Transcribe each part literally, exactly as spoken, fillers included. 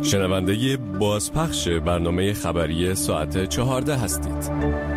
شنونده بازپخش برنامه خبری ساعت چهارده هستید.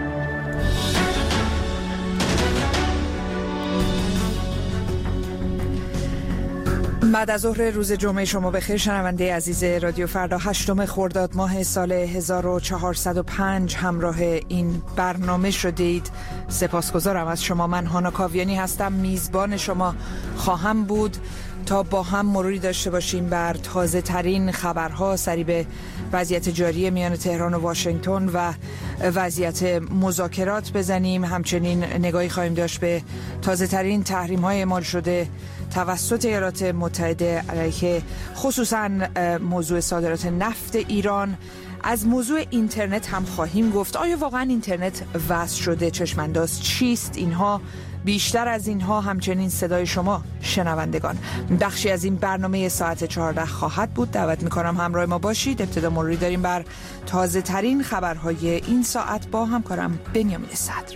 بعد از ظهر روز جمعه شما بخیر شنونده عزیز رادیو فردا. هشتم خرداد ماه سال هزار و چهارصد و پنج همراه این برنامه شدید. سپاسگزارم از شما. من هانا کاویانی هستم، میزبان شما خواهم بود تا با هم مروری داشته باشیم بر تازه ترین خبرها سری به وضعیت جاری میان تهران و واشنگتن و وضعیت مذاکرات بزنیم. همچنین نگاهی خواهیم داشت به تازه ترین تحریم های اعمال شده توسط ایالات متحده علیه خصوصا موضوع صادرات نفت ایران. از موضوع اینترنت هم خواهیم گفت. آیا واقعا اینترنت وصل شده؟ چشمانداز چیست؟ اینها بیشتر از اینها همچنین صدای شما شنوندگان بخشی از این برنامه ساعت چهارده خواهد بود. دعوت میکنم همراه ما باشید. ابتدا مروری داریم بر تازه ترین خبرهای این ساعت با همکارم بنیامین صدر.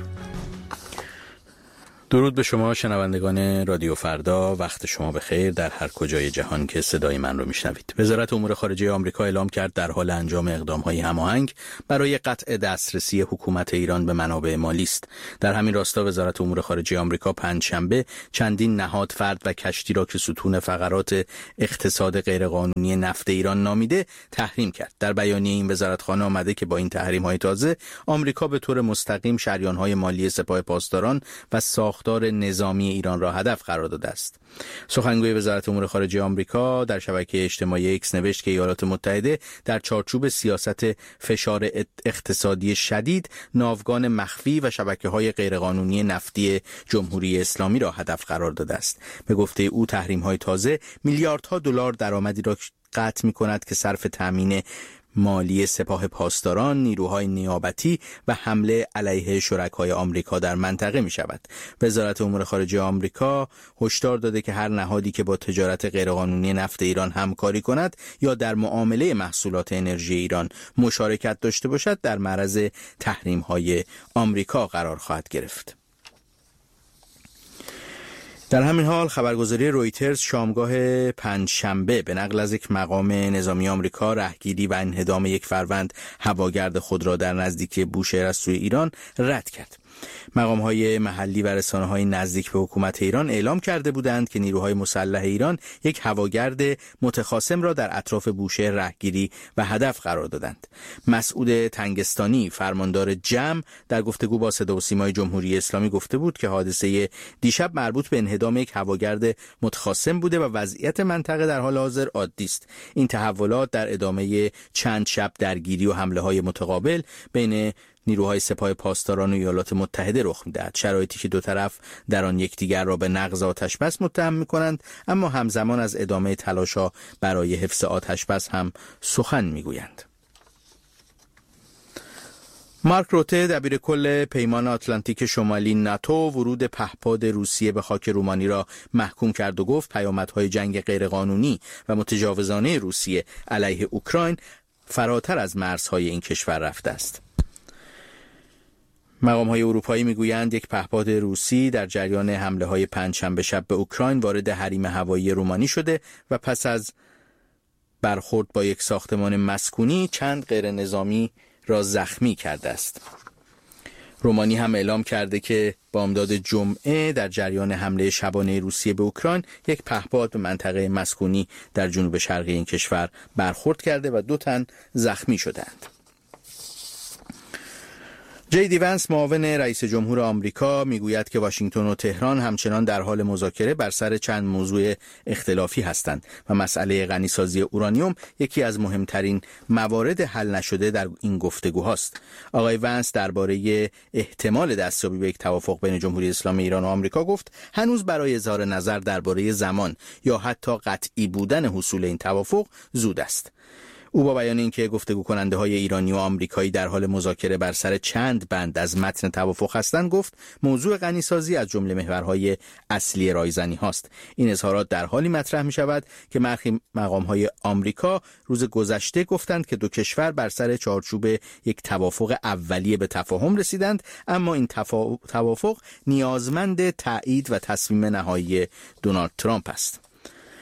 درود به شما شنوندگان رادیو فردا، وقت شما بخیر در هر کجای جهان که صدای من رو میشنوید. وزارت امور خارجه آمریکا اعلام کرد در حال انجام اقدام‌های هماهنگ برای قطع دسترسی حکومت ایران به منابع مالی است. در همین راستا وزارت امور خارجه آمریکا پنجشنبه چندین نهاد، فرد و کشتی را که ستون فقرات اقتصاد غیرقانونی نفت ایران نامیده تحریم کرد. در بیانیه این وزارتخانه آمده که با این تحریم‌های تازه آمریکا به طور مستقیم شریان‌های مالی سپاه پاسداران و ساخت ساختار نظامی ایران را هدف قرار داده است. سخنگوی وزارت امور خارجه آمریکا در شبکه اجتماعی ایکس نوشت که ایالات متحده در چارچوب سیاست فشار اقتصادی شدید ناوگان مخفی و شبکه‌های غیرقانونی نفتی جمهوری اسلامی را هدف قرار داده است. به گفته او تحریم‌های تازه میلیاردها دلار درآمدی را قطع می‌کند که صرف تامین مالی سپاه پاسداران، نیروهای نیابتی و حمله علیه شرکای آمریکا در منطقه می شود. وزارت امور خارجه آمریکا هشدار داده که هر نهادی که با تجارت غیرقانونی نفت ایران همکاری کند یا در معامله محصولات انرژی ایران مشارکت داشته باشد در معرض تحریم‌های آمریکا قرار خواهد گرفت. در همین حال خبرگزاری رویترز شامگاه پنجشنبه به نقل از یک مقام نظامی آمریکا رهگیری و انهدام یک فروند هواگرد خود را در نزدیکی بوشهر از سوی ایران رد کرد. مقام‌های محلی و رسانه‌های نزدیک به حکومت ایران اعلام کرده بودند که نیروهای مسلح ایران یک هواگرد متخاصم را در اطراف بوشهر رهگیری و هدف قرار دادند. مسعود تنگستانی فرماندار جمع در گفتگو با صدا و سیمای جمهوری اسلامی گفته بود که حادثه دیشب مربوط به انهدام یک هواگرد متخاصم بوده و وضعیت منطقه در حال حاضر عادی است. این تحولات در ادامه چند شب درگیری و حمله‌های متقابل بین نیروهای سپاه پاسداران و ایالات متحده رخ می‌دهد. شرایطی که دو طرف در آن یکدیگر را به نقض آتش‌بس متهم می‌کنند، اما همزمان از ادامه تلاش‌ها برای حفظ آتش‌بس هم سخن می‌گویند. مارک روته دبیر کل پیمان آتلانتیک شمالی ناتو ورود پهپاد روسیه به خاک رومانی را محکوم کرد و گفت پیامدهای جنگ غیرقانونی و متجاوزانه روسیه علیه اوکراین فراتر از مرزهای این کشور رفته است. مقام‌های اروپایی میگویند یک پهپاد روسی در جریان حمله‌های پنجشنبه شب به اوکراین وارد حریم هوایی رومانی شده و پس از برخورد با یک ساختمان مسکونی چند غیر نظامی را زخمی کرده است. رومانی هم اعلام کرده که بامداد جمعه در جریان حمله شبانه روسیه به اوکراین یک پهپاد به منطقه مسکونی در جنوب شرقی این کشور برخورد کرده و دو تن زخمی شدند. جی دی ونس معاون رئیس جمهور آمریکا میگوید که واشنگتن و تهران همچنان در حال مذاکره بر سر چند موضوع اختلافی هستند و مسئله غنیسازی اورانیوم یکی از مهمترین موارد حل نشده در این گفتگوهاست. آقای ونس درباره احتمال دستیابی به یک توافق بین جمهوری اسلامی ایران و آمریکا گفت هنوز برای اظهار نظر درباره زمان یا حتی قطعی بودن حصول این توافق زود است. او با بیان اینکه گفتگو کننده های ایرانی و آمریکایی در حال مذاکره بر سر چند بند از متن توافق هستند گفت موضوع غنیسازی از جمله محورهای اصلی رایزنی هاست. این اظهارات در حالی مطرح می شود که برخی مقام های آمریکا روز گذشته گفتند که دو کشور بر سر چارچوب یک توافق اولیه به تفاهم رسیدند، اما این تفا... توافق نیازمند تایید و تصمیم نهایی دونالد ترامپ است.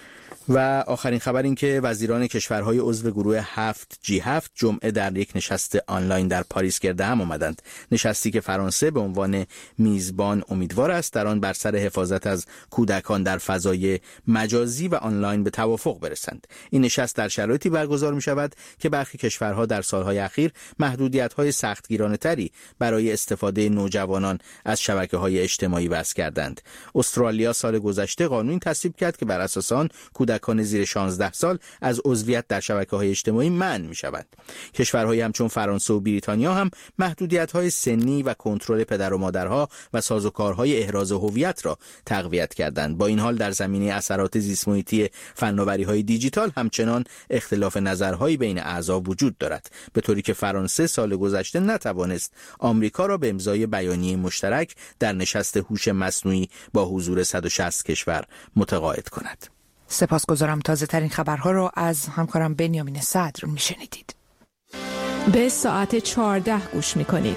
و آخرین خبر این که وزیران کشورهای عضو گروه هفت جی هفت جمعه در یک نشست آنلاین در پاریس گرد هم آمدند. نشستی که فرانسه به عنوان میزبان امیدوار است در آن بر سر حفاظت از کودکان در فضای مجازی و آنلاین به توافق برسند. این نشست در شرایطی برگزار می شود که برخی کشورها در سالهای اخیر محدودیت‌های سختگیرانه‌تری برای استفاده نوجوانان از شبکه‌های اجتماعی وضع کردند. استرالیا سال گذشته قانون تصویب کرد که بر اساس آن کودکان زیر شانزده سال از عضویت در شبکه‌های اجتماعی منع می‌شوند. کشورهایی همچون فرانسه و بریتانیا هم محدودیت‌های سنی و کنترل پدر و مادرها و سازوکارهای احراز هویت را تقویت کردند. با این حال در زمینه اثرات زیست محیطی فناوری‌های دیجیتال همچنان اختلاف نظرهایی بین اعضا وجود دارد، به طوری که فرانسه سال گذشته نتوانست آمریکا را به امضای بیانیه مشترک در نشست هوش مصنوعی با حضور صد و شصت کشور متقاعد کند. سپاسگزارم. تازه ترین خبرها رو از همکارم بنیامین صدر میشنیدید. به ساعت چهارده گوش میکنید.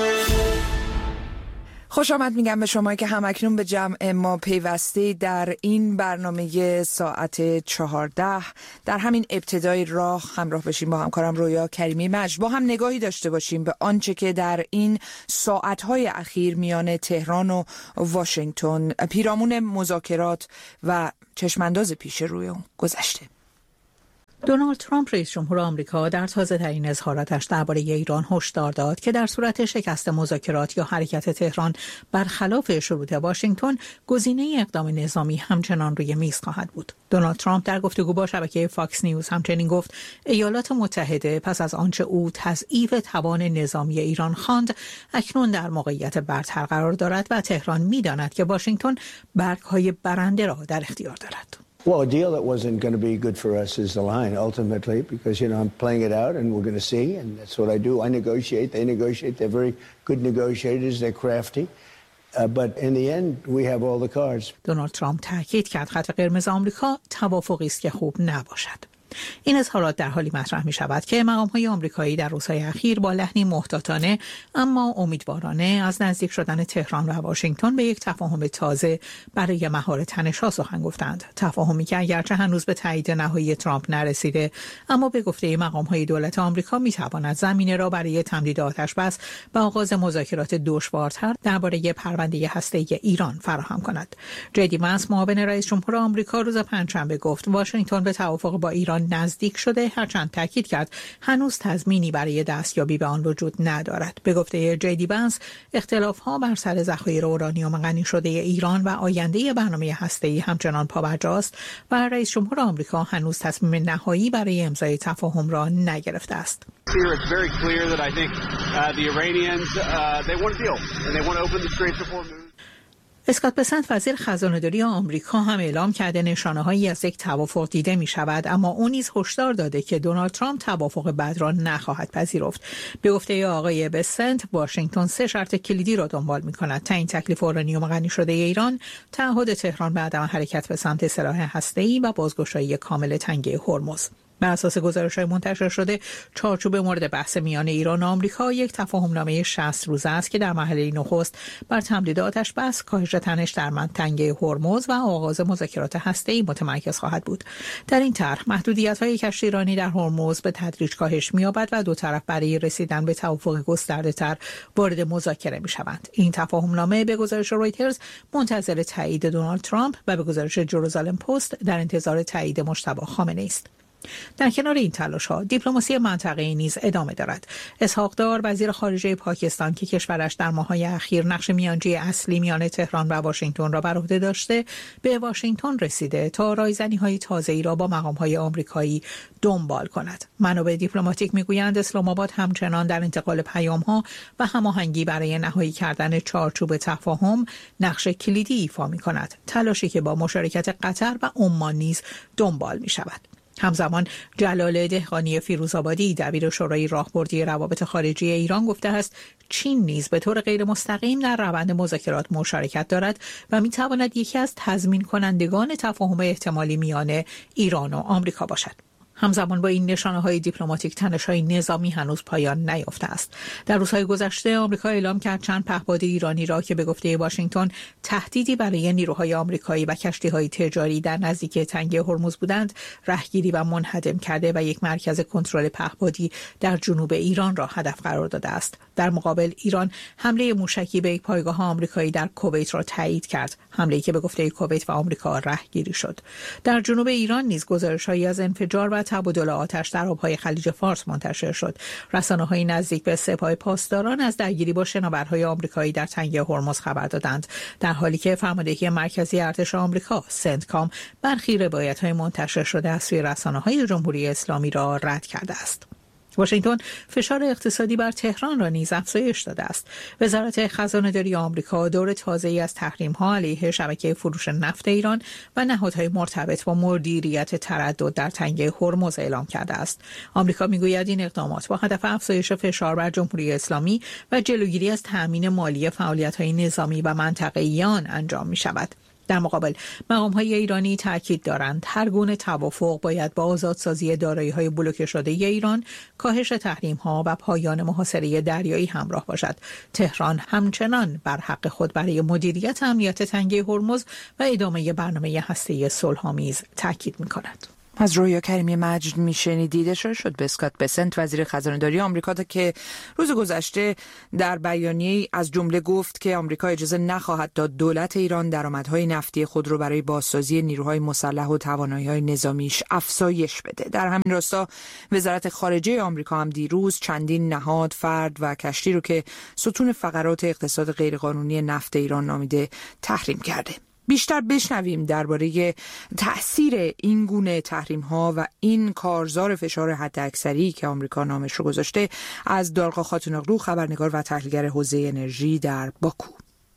خوش آمد میگم به شما که همکنون به جمع ما پیوسته در این برنامه ساعت چهارده. در همین ابتدای راه همراه بشیم با همکارم رویا کریمی مجد، با هم نگاهی داشته باشیم به آنچه که در این ساعتهای اخیر میان تهران و واشنگتن پیرامون مذاکرات و چشمانداز پیش روی اون گذشته. دونالد ترامپ رئیس جمهور آمریکا در تازه‌ترین اظهاراتش درباره ایران هشدار داد که در صورت شکست مذاکرات یا حرکت تهران برخلاف شروط واشنگتن، گزینه اقدام نظامی همچنان روی میز خواهد بود. دونالد ترامپ در گفتگو با شبکه فاکس نیوز همچنین گفت ایالات متحده پس از آنچه او تضعیف توان نظامی ایران خواند، اکنون در موقعیت برتر قرار دارد و تهران می‌داند که واشنگتن برگ‌های برنده را در اختیار دارد. Well, a deal that wasn't going to be good for us is the line, ultimately, because, you know, I'm playing it out and we're going to see, and that's what I do. I negotiate, they negotiate, they're very good negotiators, they're crafty, uh, but in the end, we have all the cards. دونالد ترامپ تاکید کرد خط قرمز آمریکا توافقی است که خوب نباشد. این اظهارات در حالی مطرح می شود که مقام‌های آمریکایی در روزهای اخیر با لحنی محتاطانه اما امیدوارانه از نزدیک شدن تهران و واشنگتن به یک تفاهم تازه برای مهار تنش‌ها سخن گفتند. تفاهمی که اگرچه هنوز به تایید نهایی ترامپ نرسیده، اما به گفته مقام‌های دولت آمریکا می تواند زمینه را برای تمدید آتش‌بس و آغاز مذاکرات دشوارتر درباره پرونده هسته‌ای ایران فراهم کند. جدی وانس معاون رئیس جمهور آمریکا روز پنجشنبه گفت واشنگتن به توافق با ایران نزدیک شده، هرچند تاکید کرد هنوز تضمینی برای دستیابی به آن وجود ندارد. به گفته جدی وانس، اختلاف‌ها بر سر ذخایر اورانیوم غنی شده ایران و آینده برنامه هسته‌ای همچنان پابرجاست و رئیس جمهور آمریکا هنوز تصمیم نهایی برای امضای تفاهم را نگرفته است. اسکات بسنت وزیر خزانه‌داری آمریکا هم اعلام کرده نشانه‌هایی از یک توافق دیده می‌شود، اما او نیز هشدار داده که دونالد ترامپ توافق بعد را نخواهد پذیرفت. به گفته آقای بسنت، واشنگتن سه شرط کلیدی را دنبال می‌کند: تعیین تکلیف اورانیوم غنی شده ایران، تعهد تهران به عدم حرکت به سمت سلاح هسته‌ای و بازگشایی کامل تنگه هرمز. بر اساس گزارش‌های منتشر شده، چارچوب مورد بحث میان ایران و آمریکا یک تفاهمنامه شصت روزه است که در مرحله نخست بر تمدید آتش‌بس، کاهش تنش در منطقه هرمز و آغاز مذاکرات هسته‌ای متمرکز خواهد بود. در این طرح محدودیت‌های کشتیرانی در هرمز به تدریج کاهش می‌یابد و دو طرف برای رسیدن به توافق گسترده‌تر وارد مذاکره می‌شوند. این تفاهمنامه به گزارش رویترز منتظر تایید دونالد ترامپ و به گزارش جروزالم پست در انتظار تایید مجتبی خامنه‌ای است. در کنار این تلاش‌ها، دیپلماسی منطقه‌ای نیز ادامه دارد. اسحاق دار، وزیر خارجه پاکستان که کشورش در ماه‌های اخیر نقش میانجی اصلی میان تهران و واشنگتن را بر عهده داشته، به واشنگتن رسیده تا رایزنی‌های تازه‌ای را با مقام‌های آمریکایی دنبال کند. منابع دیپلماتیک می‌گویند اسلام آباد همچنان در انتقال پیام‌ها و هماهنگی برای نهایی کردن چارچوب تفاهم نقش کلیدی ایفا می‌کند، تلاشی که با مشارکت قطر و عمان نیز دنبال می‌شود. همزمان جلال دهقانی فیروزآبادی، دبیر شورای راهبردی روابط خارجی ایران، گفته است چین نیز به طور غیر مستقیم در روند مذاکرات مشارکت دارد و می‌تواند یکی از تضمین کنندگان تفاهم احتمالی میان ایران و آمریکا باشد. همزمان با این نشانه‌های دیپلماتیک تنش‌های نظامی هنوز پایان نیافته است. در روزهای گذشته آمریکا اعلام کرد چند پهپاد ایرانی را که به گفته واشنگتن تهدیدی برای نیروهای آمریکایی و کشتی‌های تجاری در نزدیکی تنگه هرمز بودند، رهگیری و منهدم کرده و یک مرکز کنترل پهپادی در جنوب ایران را هدف قرار داده است. در مقابل ایران حمله موشکی به یک پایگاه آمریکایی در کویت را تایید کرد، حمله‌ای که به گفته کویت و آمریکا رهگیری شد. در جنوب ایران نیز گزارش‌هایی از انفجار و تبادل آتش در آبهای خلیج فارس منتشر شد. رسانه‌های نزدیک به سپاه پاسداران از درگیری با شناورهای آمریکایی در تنگه هرمز خبر دادند، در حالی که فرماندهی مرکزی ارتش آمریکا سنتکام برخی روایت‌های منتشر شده از سوی رسانه‌های جمهوری اسلامی را رد کرده است. واشنگتن فشار اقتصادی بر تهران را نیز افزایش داده است. وزارت خزانه‌داری آمریکا دور تازه‌ای از تحریم‌ها علیه شبکه فروش نفت ایران و نهادهای مرتبط با مدیریت تردد در تنگه هرمز اعلام کرده است. آمریکا می‌گوید این اقدامات با هدف افزایش فشار بر جمهوری اسلامی و جلوگیری از تأمین مالی فعالیت‌های نظامی و منطقه‌ای آن انجام می‌شود. در مقابل مقام‌های ایرانی تاکید دارند هر گونه توافق باید با آزادسازی دارایی‌های بلوکه شده ایران، کاهش تحریم‌ها و پایان محاصره دریایی همراه باشد. تهران همچنان بر حق خود برای مدیریت امنیت تنگه هرمز و ادامه برنامه هسته‌ای صلح‌آمیز تاکید می‌کند. از رویا کریمی مجد میشنیدید. اشاره شد به اسکات بسنت وزیر خزانه‌داری آمریکا که روز گذشته در بیانیه‌ای از جمله گفت که آمریکا اجازه نخواهد داد دولت ایران درآمدهای نفتی خود را برای بازسازی نیروهای مسلح و توانایی‌های نظامیش افزایش بده. در همین راستا وزارت خارجه آمریکا هم دیروز چندین نهاد، فرد و کشتی رو که ستون فقرات اقتصاد غیرقانونی نفت ایران نامیده تحریم کرده. بیشتر بشنویم درباره تأثیر این گونه تحریم‌ها و این کارزار فشار حداکثری که آمریکا نامش رو گذاشته از دالقا خاتون‌اغلو، خبرنگار و تحلیلگر حوزه انرژی در باکو.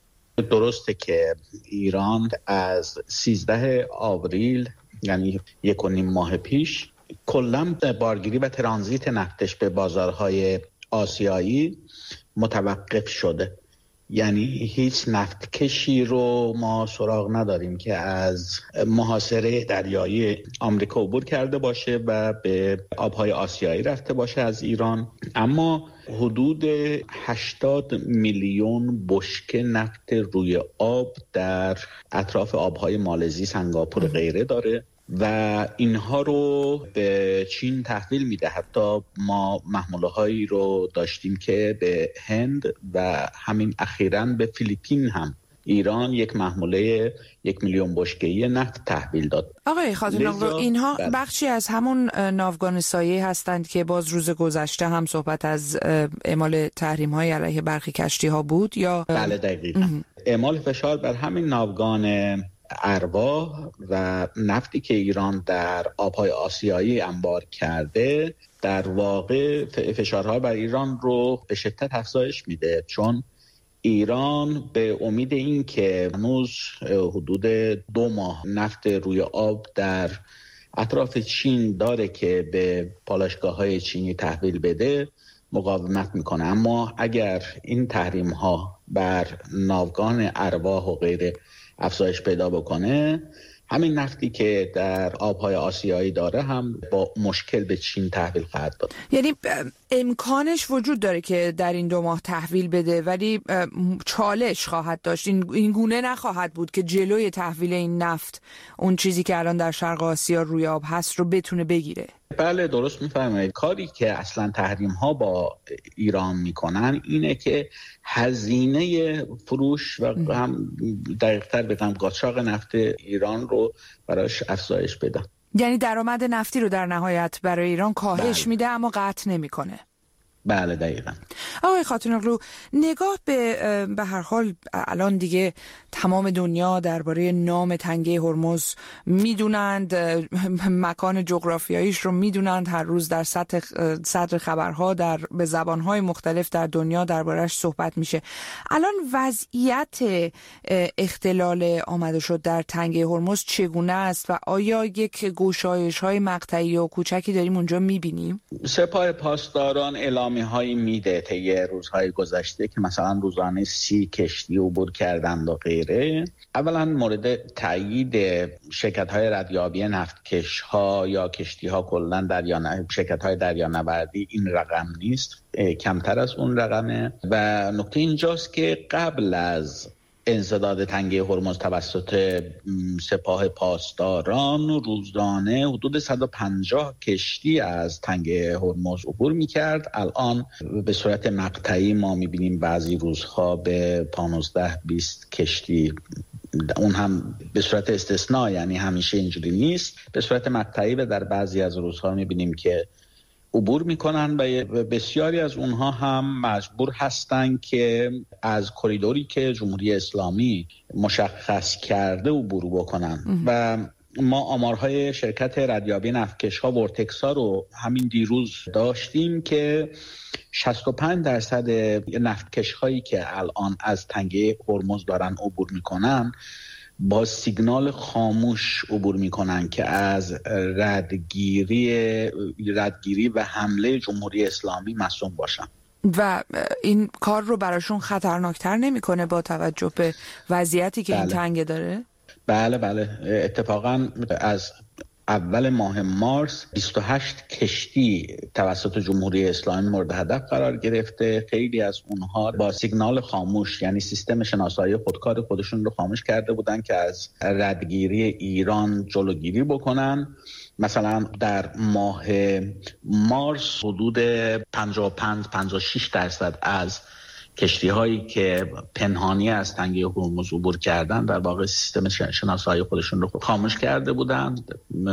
درسته که ایران از سیزده آوریل یعنی یک و نیم ماه پیش کلاً بارگیری و ترانزیت نفتش به بازارهای آسیایی متوقف شده. یعنی هیچ نفتکشی رو ما سراغ نداریم که از محاصره دریایی آمریکا عبور کرده باشه و به آبهای آسیایی رفته باشه از ایران. اما حدود هشتاد میلیون بشکه نفت روی آب در اطراف آبهای مالزی، سنگاپور غیره داره و اینها رو به چین تحویل میده. حتی ما محموله هایی رو داشتیم که به هند و همین اخیراً به فیلیپین هم ایران یک محموله یک میلیون بشکه‌ای نفت تحویل داد. آقای خاتون‌اغلو، اینها بله. بخشی از همون ناوگان سایه هستند که باز روز گذشته هم صحبت از اعمال تحریم‌های علیه برخی کشتی‌ها بود یا بله دقیقاً. اعمال فشار بر همین ناوگان ارواح و نفتی که ایران در آبهای آسیایی انبار کرده در واقع فشارها بر ایران رو به شدت افزایش میده، چون ایران به امید این که هنوز حدود دو ماه نفت روی آب در اطراف چین داره که به پالایشگاه‌های چینی تحویل بده مقاومت میکنه. اما اگر این تحریم ها بر ناوگان ارواح و غیره افزایش پیدا بکنه، همین نفتی که در آبهای آسیایی داره هم با مشکل به چین تحویل خواهد داد. یعنی امکانش وجود داره که در این دو ماه تحویل بده، ولی چالش خواهد داشت. این گونه نخواهد بود که جلوی تحویل این نفت، اون چیزی که الان در شرق آسیا روی آب هست، رو بتونه بگیره. بله درست میفرمایید. کاری که اصلا تحریم ها با ایران میکنن اینه که هزینه فروش و هم دقیق‌تر بگم قاچاق نفت ایران رو براش افزایش بدن. یعنی درآمد نفتی رو در نهایت برای ایران کاهش بله. میده اما قطع نمیکنه. بله دقیقاً. آقای خاتون‌اغلو، نگاه به به هر حال الان دیگه تمام دنیا درباره نام تنگه هرمز میدونند، مکان جغرافیاییش رو میدونند، هر روز در سطح صدر خبرها در به زبانهای مختلف در دنیا درباره‌اش صحبت میشه. الان وضعیت اختلال آمده شد در تنگه هرمز چگونه است و آیا یک گشایش‌های مقطعی و کوچکی داریم اونجا میبینیم؟ سپاه پاسداران اعلام اعلامیه‌هایی میده طی روزهای گذشته که مثلا روزانه سی کشتی عبور کردند و غیره. اولا مورد تایید شرکت‌های ردیابی نفتکش‌ها یا کشتی‌ها کلاً دریا شرکت‌های دریانوردی این رقم نیست، کمتر از اون رقمه. و نکته اینجاست که قبل از انسداد تنگه هرمز توسط سپاه پاسداران روزانه حدود صد و پنجاه کشتی از تنگه هرمز عبور می‌کرد. الان به صورت مقطعی ما می‌بینیم بعضی روزها به پانزده بیست کشتی، اون هم به صورت استثناء، یعنی همیشه اینجوری نیست، به صورت مقطعی و در بعضی از روزها می‌بینیم که عبور میکنن و بسیاری از اونها هم مجبور هستن که از کریدوری که جمهوری اسلامی مشخص کرده عبور بکنن. و ما آمارهای شرکت ردیابی نفتکش‌ها ورتکسا رو همین دیروز داشتیم که شصت و پنج درصد نفتکش‌هایی که الان از تنگه هرمز دارن عبور میکنن با سیگنال خاموش عبور میکنن که از ردگیری ردگیری و حمله جمهوری اسلامی مصون باشن. و این کار رو براشون خطرناکتر نمیکنه با توجه به وضعیتی که بله. این تنگه داره؟ بله بله اتفاقا از اول ماه مارس بیست و هشت کشتی توسط جمهوری اسلامی مورد هدف قرار گرفته. خیلی از اونها با سیگنال خاموش، یعنی سیستم شناسایی خودکار خودشون رو خاموش کرده بودن که از ردگیری ایران جلوگیری بکنن. مثلا در ماه مارس حدود پنجاه و پنج پنجاه و شش درصد از کشتی هایی که پنهانی از تنگه هرمز عبور کردن در واقع سیستم شناسایی خودشون رو خاموش کرده بودند.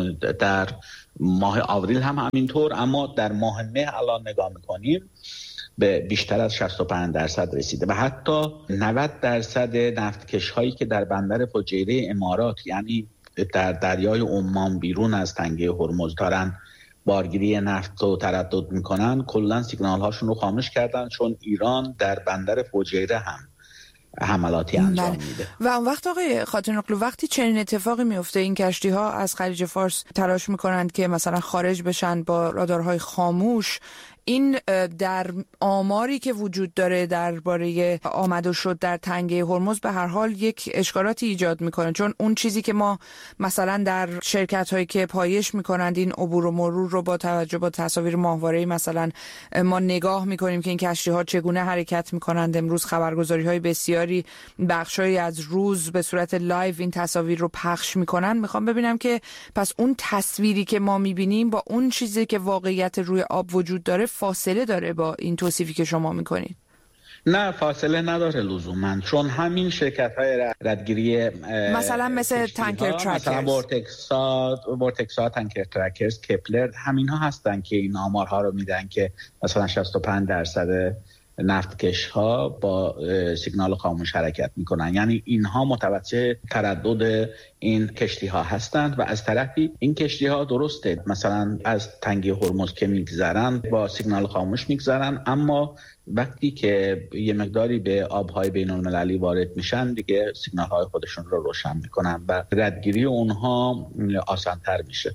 در ماه آوریل هم همینطور، اما در ماه مه الان نگاه میکنیم به بیشتر از شصت و پنج درصد رسیده و حتی نود درصد نفتکش هایی که در بندر فجیره امارات، یعنی در دریای عمان بیرون از تنگه هرمز دارن بارگیری نفت رو تردد میکنن، کلا سیگنال هاشون رو خاموش کردن، چون ایران در بندر فجیره هم حملاتی انجام میده. و اون وقت آقای خاتون اقلو وقتی چنین اتفاقی میفته، این کشتی ها از خلیج فارس تلاش میکنند که مثلا خارج بشن با رادارهای خاموش، این در آماری که وجود داره درباره آمد و شد در تنگه هرمز به هر حال یک اشکالاتی ایجاد میکنه، چون اون چیزی که ما مثلا در شرکت هایی که پایش میکنند این عبور و مرور رو با توجه با تصاویر ماهواره‌ای مثلا ما نگاه میکنیم که این کشتی ها چگونه حرکت میکنند. امروز خبرگزاری های بسیاری بخشایی از روز به صورت لایو این تصاویر رو پخش میکنن. میخوام ببینم که پس اون تصویری که ما میبینیم با اون چیزی که واقعیت روی آب وجود داره فاصله داره با این توصیفی که شما میکنید؟ نه، فاصله نداره لزوما، چون همین شرکت‌های ردگیری مثلا مثل تانکر ترکرز، مثلا ورتکسا ورتکسا تانکر ترکرز، کپلر، همین ها هستن که این آمارها رو میدن که مثلا شصت و پنج درصد نفتکش ها با سیگنال خاموش حرکت میکنن. یعنی اینها متوجه تردد این کشتی ها هستند و از طرفی این کشتی ها درسته مثلا از تنگه هرمز که میگذرن با سیگنال خاموش میگذرن، اما وقتی که یه مقداری به آبهای بین المللی وارد میشن دیگه سیگنال های خودشون رو روشن میکنن و ردگیری اونها آسان‌تر میشه.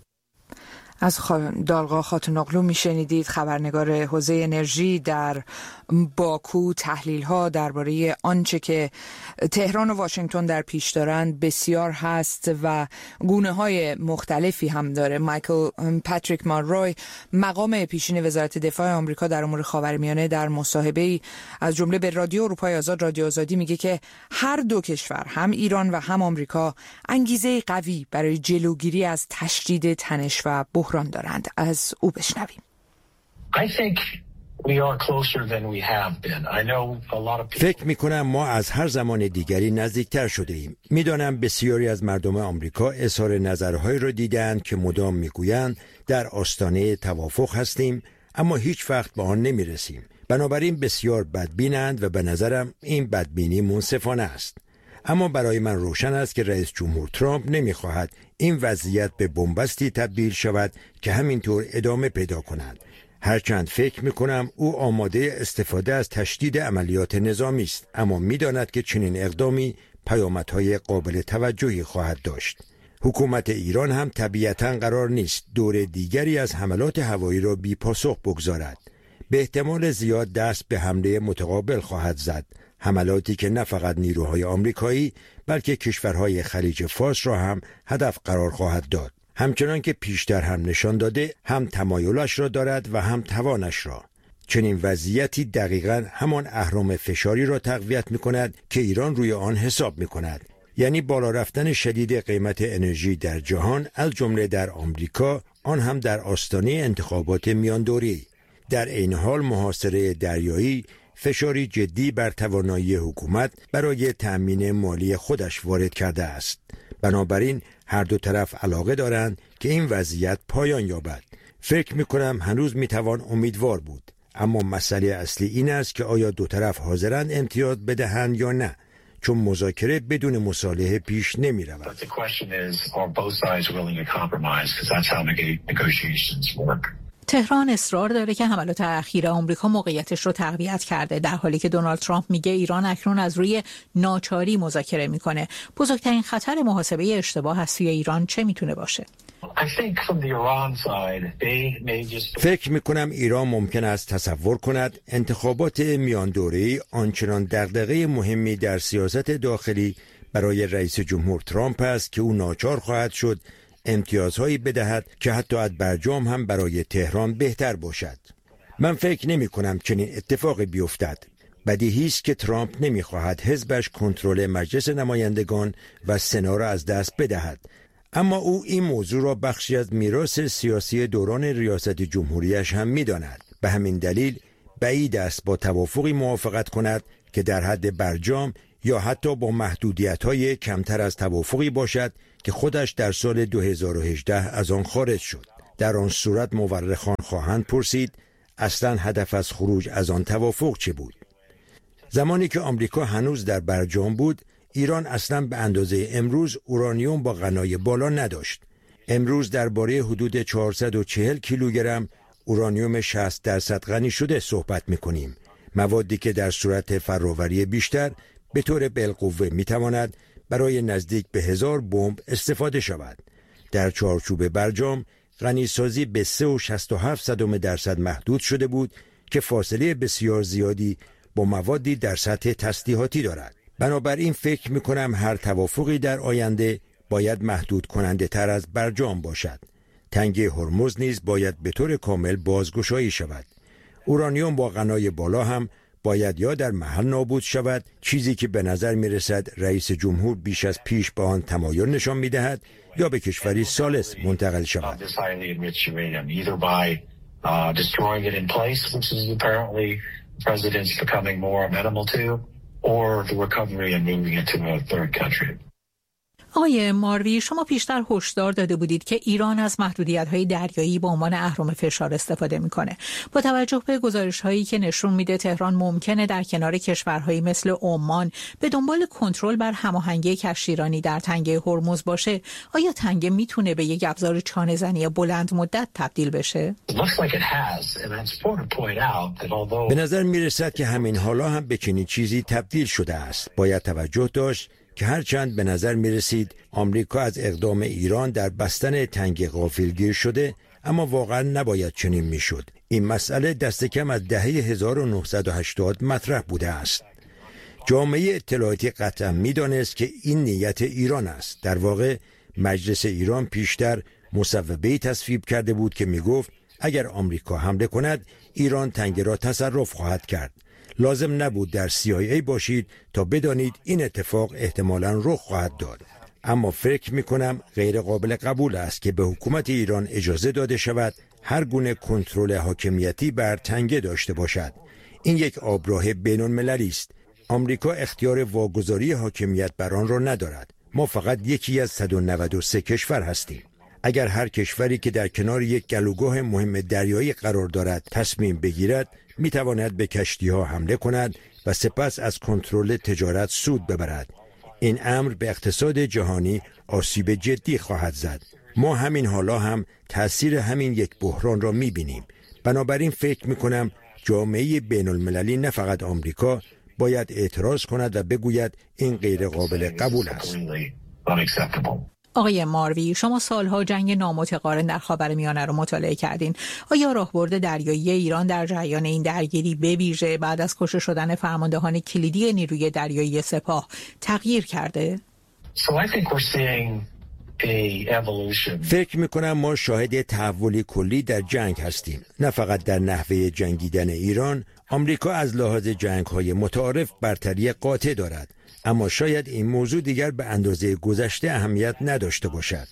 از دالغا خاتون اقلو میشنیدید، خبرنگار حوزه انرژی در باکو. تحلیل ها درباره آنچه که تهران و واشنگتن در پیش دارند بسیار هست و گونه های مختلفی هم داره. مایکل پاتریک مانروی، مقام پیشین وزارت دفاع آمریکا در امور خاورمیانه، در مصاحبه‌ای از جمله به رادیو اروپای آزاد، رادیو آزادی، میگه که هر دو کشور، هم ایران و هم آمریکا، انگیزه قوی برای جلوگیری از تشدید تنش و بحران دارند. از او بشنویم. فکر میکنم ما از هر زمان دیگری نزدیکتر شده ایم. میدانم بسیاری از مردم آمریکا اظهار نظرهایی را دیدند که مدام میگویند در آستانه توافق هستیم، اما هیچ وقت به آن نمیرسیم. بنابراین بسیار بدبینند و به نظرم این بدبینی منصفانه است. اما برای من روشن است که رئیس جمهور ترامپ نمیخواهد این وضعیت به بنبستی تبدیل شود که همینطور ادامه پیدا کنند. هرچند فکر میکنم او آماده استفاده از تشدید عملیات نظامی است، اما میداند که چنین اقدامی پیامدهای قابل توجهی خواهد داشت. حکومت ایران هم طبیعتاً قرار نیست دور دیگری از حملات هوایی را بی پاسخ بگذارد. به احتمال زیاد دست به حمله متقابل خواهد زد، حملاتی که نه فقط نیروهای آمریکایی بلکه کشورهای خلیج فارس را هم هدف قرار خواهد داد. همچنان که پیشتر هم نشان داده هم تمایلش را دارد و هم توانش را. چنین وضعیتی دقیقاً همان اهرم فشاری را تقویت می کند که ایران روی آن حساب می کند. یعنی بالا رفتن شدید قیمت انرژی در جهان از جمله در آمریکا، آن هم در آستانه انتخابات میان دوره‌ای. در این حال محاصره دریایی فشاری جدی بر توانایی حکومت برای تأمین مالی خودش وارد کرده است. بنابراین هر دو طرف علاقه دارند که این وضعیت پایان یابد. فکر می‌کنم هنوز می‌توان امیدوار بود، اما مسئله اصلی این است که آیا دو طرف حاضرند امتیاز بدهند یا نه، چون مذاکره بدون مصالحه پیش نمی‌رود. تهران اصرار داره که حملات اخیر آمریکا موقعیتش رو تقویت کرده، در حالی که دونالد ترامپ میگه ایران اکنون از روی ناچاری مذاکره میکنه. بزرگترین خطر محاسبه اشتباه از سوی ایران چه میتونه باشه؟ فکر میکنم ایران ممکن است تصور کند انتخابات میان دوره‌ای آنچنان دغدغه مهمی در سیاست داخلی برای رئیس جمهور ترامپ است که او ناچار خواهد شد امتیازهایی بدهد که حتی از برجام هم برای تهران بهتر باشد. من فکر نمی کنم چنین اتفاقی بیفتد. بدیهی است که ترامپ نمی خواهد حزبش کنترل مجلس نمایندگان و سنا را از دست بدهد، اما او این موضوع را بخشی از میراث سیاسی دوران ریاست جمهوریش هم می داند. به همین دلیل بعید است با توافقی موافقت کند که در حد برجام یا حتی با محدودیت‌های کمتر از توافقی باشد که خودش در سال دو هزار و هجده از آن خارج شد. در آن صورت مورخان خواهند پرسید اصلاً هدف از خروج از آن توافق چه بود؟ زمانی که آمریکا هنوز در برجام بود، ایران اصلاً به اندازه امروز اورانیوم با غنای بالا نداشت. امروز درباره حدود چهارصد و چهل کیلوگرم اورانیوم شصت درصد غنی شده صحبت می‌کنیم. موادی که در صورت فراوری بیشتر به طور بالقوه می‌تواند برای نزدیک به هزار بمب استفاده شود. در چارچوب برجام غنیسازی به سه و شصت و هفت صدم درصد محدود شده بود که فاصله بسیار زیادی با موادی در سطح تسلیحاتی دارد. بنابراین فکر می‌کنم هر توافقی در آینده باید محدود کننده تر از برجام باشد. تنگه هرمز نیز باید به طور کامل بازگشایی شود. اورانیوم با غنای بالا هم باید یا در محل نابود شود، چیزی که به نظر می رسد رئیس جمهور بیش از پیش به آن تمایل نشان می دهد، یا به کشوری ثالث منتقل شود. آقای ماروی، شما پیشتر هشدار داده بودید که ایران از محدودیت‌های دریایی به عنوان اهرم فشار استفاده می‌کنه. با توجه به گزارش‌هایی که نشون میده تهران ممکنه در کنار کشورهایی مثل عمان به دنبال کنترل بر هماهنگی کشتیرانی در تنگه هرمز باشه، آیا تنگه میتونه به یک ابزار چانه‌زنی بلند مدت تبدیل بشه؟ به نظر میرسد که همین حالا هم به چنین چیزی تبدیل شده است. باید توجه داشت که هرچند به نظر می رسید آمریکا از اقدام ایران در بستن تنگه غافلگیر شده، اما واقعا نباید چنین می شد. این مسئله دست کم از دهه هزار و نهصد و هشتاد مطرح بوده است. جامعه اطلاعاتی قطعا می دانست که این نیت ایران است. در واقع مجلس ایران پیشتر مصوبه‌ای تصویب کرده بود که می گفت اگر آمریکا حمله کند ایران تنگه را تصرف خواهد کرد. لازم نبود در سی آی ای باشید تا بدانید این اتفاق احتمالاً رخ خواهد داد. اما فکر می‌کنم غیر قابل قبول است که به حکومت ایران اجازه داده شود هر گونه کنترل حاکمیتی بر تنگه داشته باشد. این یک آبراه بین‌المللی است. آمریکا اختیار واگذاری حاکمیت بر آن را ندارد. ما فقط یکی از صد و نود و سه کشور هستیم. اگر هر کشوری که در کنار یک گلوگاه مهم دریایی قرار دارد تصمیم بگیرد، می تواند به کشتی‌ها حمله کند و سپس از کنترل تجارت سود ببرد. این امر به اقتصاد جهانی آسیب جدی خواهد زد. ما همین حالا هم تأثیر همین یک بحران را می بینیم. بنابراین فکر می کنم جامعه بین المللی نه فقط آمریکا باید اعتراض کند و بگوید این غیر قابل قبول است. آقای ماروی، شما سالها جنگ نامتقارن در خاورمیانه رو مطالعه کردین. آیا راهبرد دریایی ایران در جریان این درگیری به ویژه بعد از کشته شدن فرماندهان کلیدی نیروی دریایی سپاه تغییر کرده؟ So I think we're seeing a evolution. فکر میکنم ما شاهد تحولی کلی در جنگ هستیم. نه فقط در نحوه جنگیدن ایران. آمریکا از لحاظ جنگ‌های متعارف برتری قاطع دارد، اما شاید این موضوع دیگر به اندازه گذشته اهمیت نداشته باشد.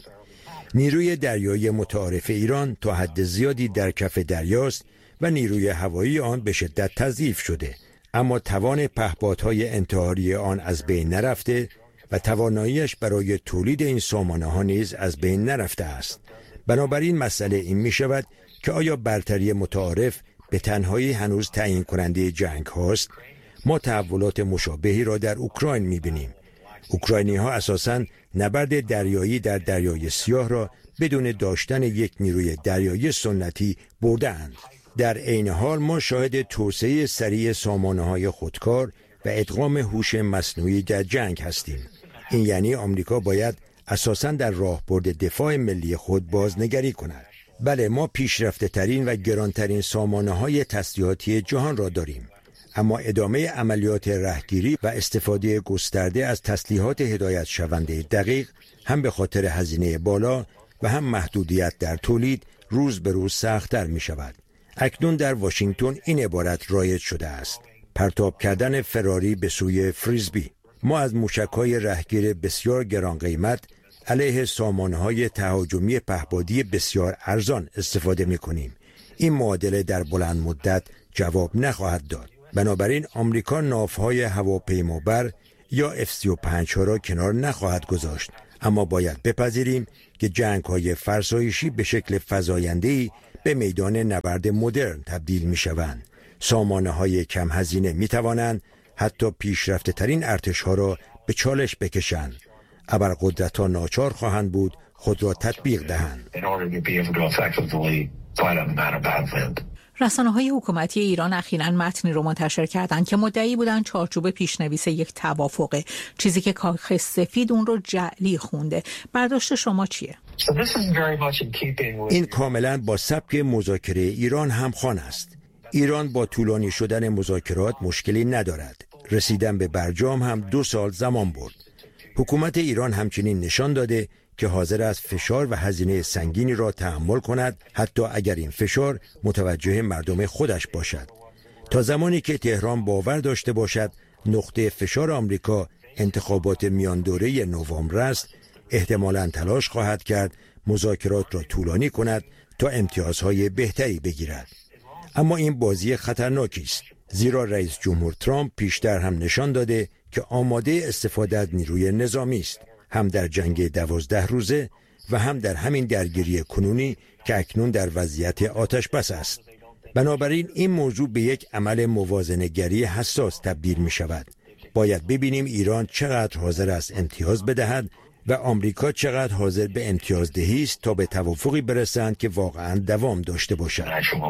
نیروی دریایی متعارف ایران تا حد زیادی در کف دریاست و نیروی هوایی آن به شدت تضعیف شده، اما توان پهپادهای انتحاری آن از بین نرفته و تواناییش برای تولید این سامانه‌ها نیز از بین نرفته است. بنابراین مسئله این می شود که آیا برتری متعارف به تنهایی هنوز تعیین کننده جنگ هاست؟ ما تحولات مشابهی را در اوکراین می بینیم. اوکراینی ها اساساً نبرد دریایی در دریای سیاه را بدون داشتن یک نیروی دریایی سنتی برده‌اند. در عین حال ما شاهد توسعه سریع سامانه‌های خودکار و ادغام هوش مصنوعی در جنگ هستیم. این یعنی آمریکا باید اساساً در راهبرد دفاع ملی خود بازنگری کند. بله، ما پیشرفته ترین و گرانترین سامانه‌های تسلیحاتی جهان را داریم، اما ادامه عملیات رهگیری و استفاده گسترده از تسلیحات هدایت شونده دقیق هم به خاطر هزینه بالا و هم محدودیت در تولید روز به روز سخت‌تر می شود. اکنون در واشنگتن این عبارت رایج شده است: پرتاب کردن فراری به سوی فریزبی. ما از موشک‌های رهگیر بسیار گران قیمت علیه سامانه‌های تهاجمی پهپادی بسیار ارزان استفاده می‌کنیم. این معادله در بلند مدت جواب نخواهد داد. بنابراین آمریکا ناوهای هواپیمابر یا اف سی و پنج ها را کنار نخواهد گذاشت، اما باید بپذیریم که جنگ‌های فرسایشی به شکل فزاینده‌ای به میدان نبرد مدرن تبدیل می‌شوند. سامانه‌های کم هزینه می‌توانند حتی پیشرفته ترین ارتش‌ها را به چالش بکشند. ابرقدرت‌ها ناچار خواهند بود خود را تطبیق دهند. رسانه‌های حکومتی ایران اخیراً متنی رو منتشر کردند که مدعی بودند چارچوب پیشنویس یک توافقه، چیزی که کاخ سفید اون رو جعلی خونده. برداشت شما چیه؟ این کاملاً با سبک مذاکره ایران همخوان است. ایران با طولانی شدن مذاکرات مشکلی ندارد. رسیدن به برجام هم دو سال زمان برد. حکومت ایران همچنین نشان داده که حاضر است فشار و هزینه سنگینی را تحمل کند، حتی اگر این فشار متوجه مردم خودش باشد. تا زمانی که تهران باور داشته باشد نقطه فشار آمریکا انتخابات میان دوره نوامبر است، احتمالاً تلاش خواهد کرد مذاکرات را طولانی کند تا امتیازهای بهتری بگیرد. اما این بازی خطرناکی است، زیرا رئیس جمهور ترامپ پیشتر هم نشان داده که آماده استفاده از نیروی نظامی است، هم در جنگ دوازده روزه و هم در همین درگیری کنونی که اکنون در وضعیت آتش بس است. بنابراین این موضوع به یک عمل موازنه‌گری حساس تبدیل می شود. باید ببینیم ایران چقدر حاضر است امتیاز بدهد و آمریکا چقدر حاضر به امتیاز دهی است تا به توافقی برسند که واقعا دوام داشته باشد.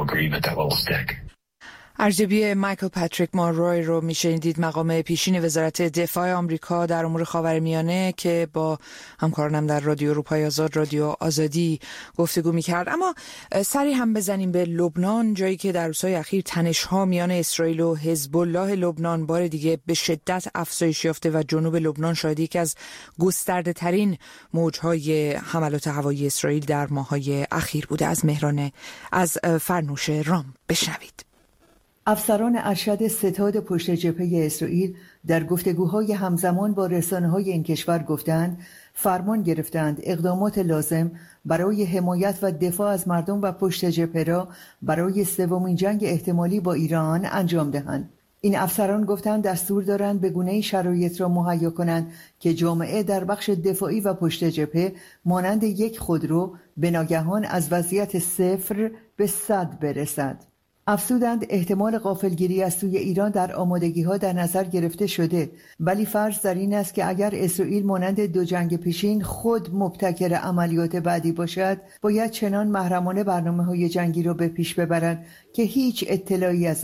ارزیابی مایکل پاتریک مالروی رو میشنیدید، مقام پیشین وزارت دفاع آمریکا در امور خاورمیانه که با همکارانم در رادیو اروپای آزاد، رادیو آزادی گفتگو میکرد. اما سری هم بزنیم به لبنان، جایی که در روزهای اخیر تنش‌ها میان اسرائیل و حزب الله لبنان بار دیگه به شدت افزایش یافته و جنوب لبنان شاهد یکی از گسترده ترین موج‌های حملات هوایی اسرائیل در ماه‌های اخیر بوده. از مهران از فرنوش رام بشنوید. افسران ارشد ستاد پشت جبهه اسرائیل در گفتگوهای همزمان با رسانه‌های این کشور گفتند فرمان گرفتند اقدامات لازم برای حمایت و دفاع از مردم و پشت جبهه را برای سومین جنگ احتمالی با ایران انجام دهند. این افسران گفتند دستور دارند به گونه‌ای شرایط را مهیا کنند که جامعه در بخش دفاعی و پشت جبهه مانند یک خودرو به ناگهان از وضعیت صفر به صد برسد. افزودند احتمال غافلگیری از سوی ایران در آمادگی‌ها در نظر گرفته شده، ولی فرض در این است که اگر اسرائیل مانند دو جنگ پیشین خود مبتکر عملیات بعدی باشد، باید چنان محرمانه برنامه‌های جنگی را به پیش ببرد که هیچ اطلاعی از آن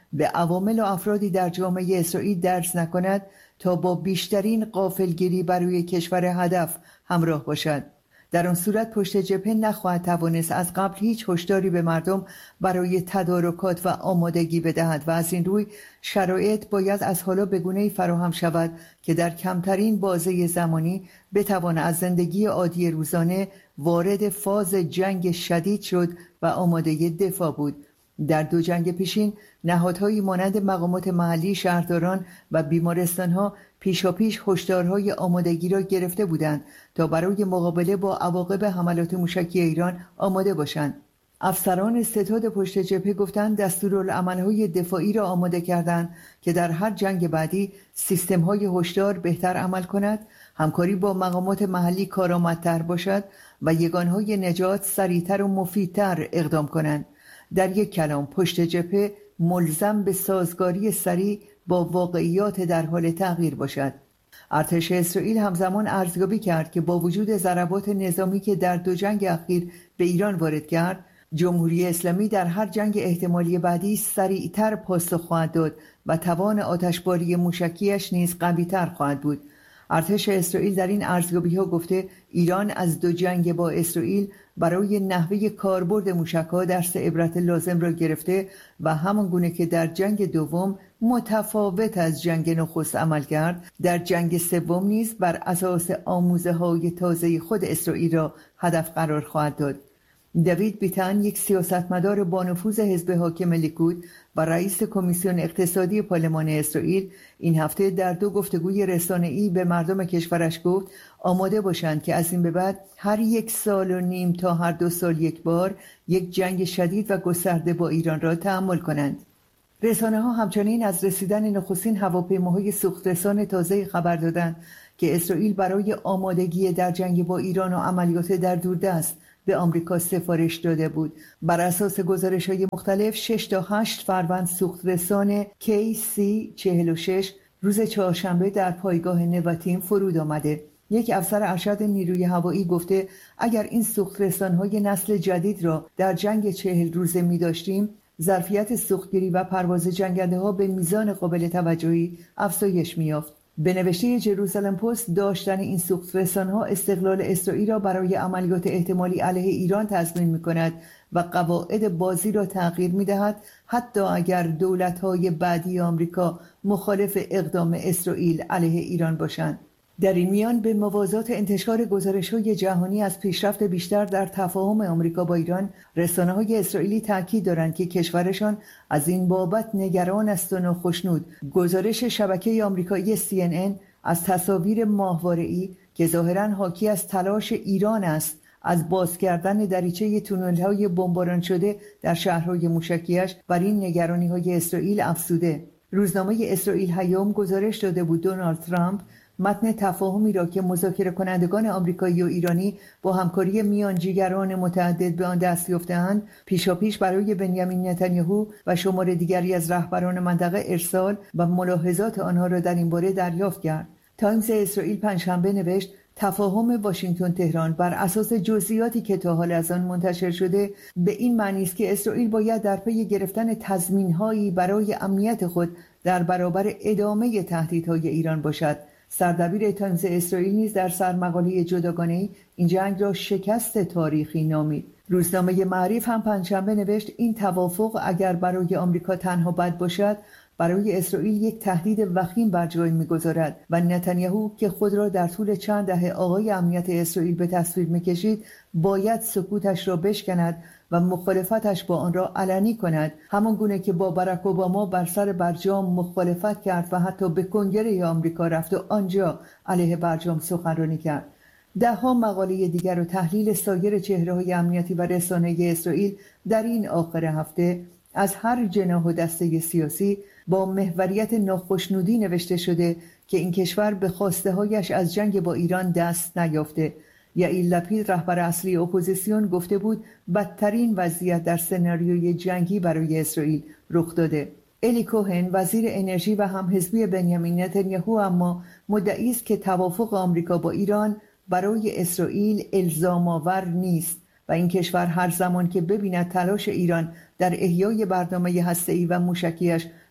به عوامل و افرادی در جامعه اسرائیل درز نکند تا با بیشترین غافلگیری برای کشور هدف همراه باشد. در آن صورت پشت جبهه نخواهد توانست از قبل هیچ هشداری به مردم برای تدارکات و آمادگی بدهد و از این روی شرایط باید از حالا به گونه‌ای فراهم شود که در کمترین بازه زمانی بتواند از زندگی عادی روزانه وارد فاز جنگ شدید شد و آماده دفاع بود. در دو جنگ پیشین نهادهایی مانند مقامات محلی، شهرداران و بیمارستانها پیشاپیش هشدارهای آمادگی را گرفته بودند تا برای مقابله با عواقب حملات موشکی ایران آماده باشند. افسران ستاد پشت جبهه گفتند دستورالعمل‌های دفاعی را آماده کردند که در هر جنگ بعدی سیستم‌های هشدار بهتر عمل کند، همکاری با مقامات محلی کارآمدتر باشد و یگانهای نجات سریعتر و مفیدتر اقدام کنند. در یک کلام پشت جبهه ملزم به سازگاری سریع با واقعیات در حال تغییر باشد. ارتش اسرائیل همزمان ارزیابی کرد که با وجود ضربات نظامی که در دو جنگ اخیر به ایران وارد کرد، جمهوری اسلامی در هر جنگ احتمالی بعدی سریعتر پاسخ خواهد داد و توان آتشباری موشکیش نیز قوی‌تر خواهد بود. ارتش اسرائیل در این ارزیابی‌ها گفته ایران از دو جنگ با اسرائیل برای نحوه کاربرد موشک‌ها درس عبرت لازم را گرفته و همان گونه که در جنگ دوم متفاوت از جنگ نخست عمل کرد، در جنگ سوم نیز بر اساس آموزه‌های تازه خود اسرائیل را هدف قرار خواهد داد. دیوید بیتن، یک سیاستمدار با نفوذ حزب حاکم لیکود و رئیس کمیسیون اقتصادی پارلمان اسرائیل، این هفته در دو گفتگوی رسانه‌ای به مردم کشورش گفت آماده باشند که از این به بعد هر یک سال و نیم تا هر دو سال یک بار یک جنگ شدید و گسترده با ایران را تحمل کنند. رسانه‌ها همچنین از رسیدن نخستین هواپیماهای سوخترسان تازه خبر دادند که اسرائیل برای آمادگی در جنگ با ایران و عملیات در دوردست به آمریکا سفارش داده بود. بر اساس گزارش‌های مختلف شش تا هشت فروند سوخترسان کی سی چهل و شش روز چهارشنبه در پایگاه نواتیم فرود آمده. یک افسر ارشد نیروی هوایی گفته اگر این سوخترسان‌های نسل جدید را در جنگ چهل روزه می داشتیم، ظرفیت سوختگیری و پرواز جنگنده‌ها به میزان قابل توجهی افزایش می‌یافت. به نوشته جروزالم پست، داشتن این سوخترسان‌ها استقلال اسرائیل را برای عملیات احتمالی علیه ایران تضمین می‌کند و قواعد بازی را تغییر می‌دهد، حتی اگر دولت‌های بعدی آمریکا مخالف اقدام اسرائیل علیه ایران باشند. در این میان به موازات انتشار گزارش‌های جهانی از پیشرفت بیشتر در تفاهم آمریکا با ایران، رسانه‌های اسرائیلی تاکید دارند که کشورشان از این بابت نگران است و ناخشنود. گزارش شبکه آمریکایی سی ان ان از تصاویر ماهواره‌ای که ظاهراً حاکی از تلاش ایران است از باز کردن دریچه تونل‌های بمباران شده در شهرهای موشکیش بر این نگرانی‌های اسرائیل افزوده. روزنامه اسرائیل هیوم گزارش داده بود دونالد ترامپ متن تفاهمی را که مذاکره کنندگان آمریکایی و ایرانی با همکاری میانجیگران متعدد به آن دست یافته‌اند، پیشاپیش برای بنیامین نتانیاهو و شمار دیگری از رهبران منطقه ارسال و ملاحظات آنها را در این باره دریافت کرد. تایمز اسرائیل پنجشنبه نوشت تفاهم واشنگتن تهران بر اساس جزئیاتی که تا حال از آن منتشر شده به این معنی است که اسرائیل باید در پی گرفتن تضمین‌هایی برای امنیت خود در برابر ادامه تهدیدهای ایران باشد. سردبیر تایمز اسرائیل نیز در سرمقاله جداگانه‌ای این جنگ را شکست تاریخی نامید. روزنامه معریف هم پنجشنبه نوشت این توافق اگر برای آمریکا تنها بد باشد، برای اسرائیل یک تهدید وخیم بر جای می‌گذارد و نتانیاهو که خود را در طول چند دهه آقای امنیت اسرائیل به تصویر می‌کشید، باید سکوتش را بشکند و مخالفتش با آن را علنی کند، همان گونه که با باراک اوباما بر سر برجام مخالفت کرد و حتی به کنگره آمریکا رفت و آنجا علیه برجام سخنرانی کرد. ده ها مقاله دیگر و تحلیل سایر چهره‌های امنیتی و رسانه‌ای اسرائیل در این آخر هفته از هر جناح و دسته سیاسی با محوریت ناخشنودی نوشته شده که این کشور به خواسته‌هایش از جنگ با ایران دست نیافته. یائیر لپید رهبر اصلی اپوزیسیون گفته بود بدترین وضعیت در سناریوی جنگی برای اسرائیل رخ داده. الی کوهن وزیر انرژی و همحزبی بنیامین نتانیاهو اما مدعی است که توافق آمریکا با ایران برای اسرائیل الزام آور نیست و این کشور هر زمان که ببیند تلاش ایران در احیای برنامه هسته‌ای و موشکیش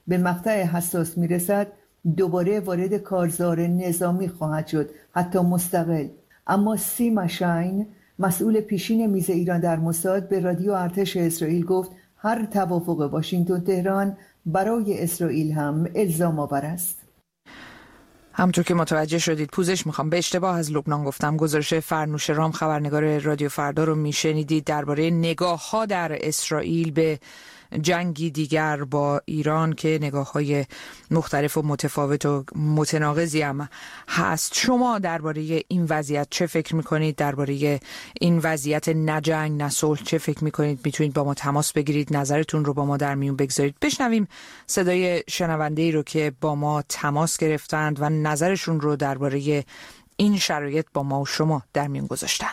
به مقطع حساس میرسد دوباره وارد کارزار نظامی خواهد شد، حتی مستقل. اما سیما شاین، مسئول پیشین میز ایران در موساد، به رادیو ارتش اسرائیل گفت هر توافق واشنگتن تهران برای اسرائیل هم الزام آور است. همونطور که متوجه شدید پوزش میخوام، به اشتباه از لبنان گفتم. گزارش فرنوش رام خبرنگار رادیو فردا رو میشنیدید درباره نگاه ها در اسرائیل به جنگی دیگر با ایران که نگاه های مختلف و متفاوت و متناقضی هم هست. شما درباره این وضعیت چه فکر میکنید؟ درباره این وضعیت نه جنگ نه صلح چه فکر میکنید؟ میتونید با ما تماس بگیرید، نظرتون رو با ما در میون بگذارید. بشنویم صدای شنونده‌ای رو که با ما تماس گرفتند و نظرشون رو درباره این شرایط با ما و شما در میون گذاشتن.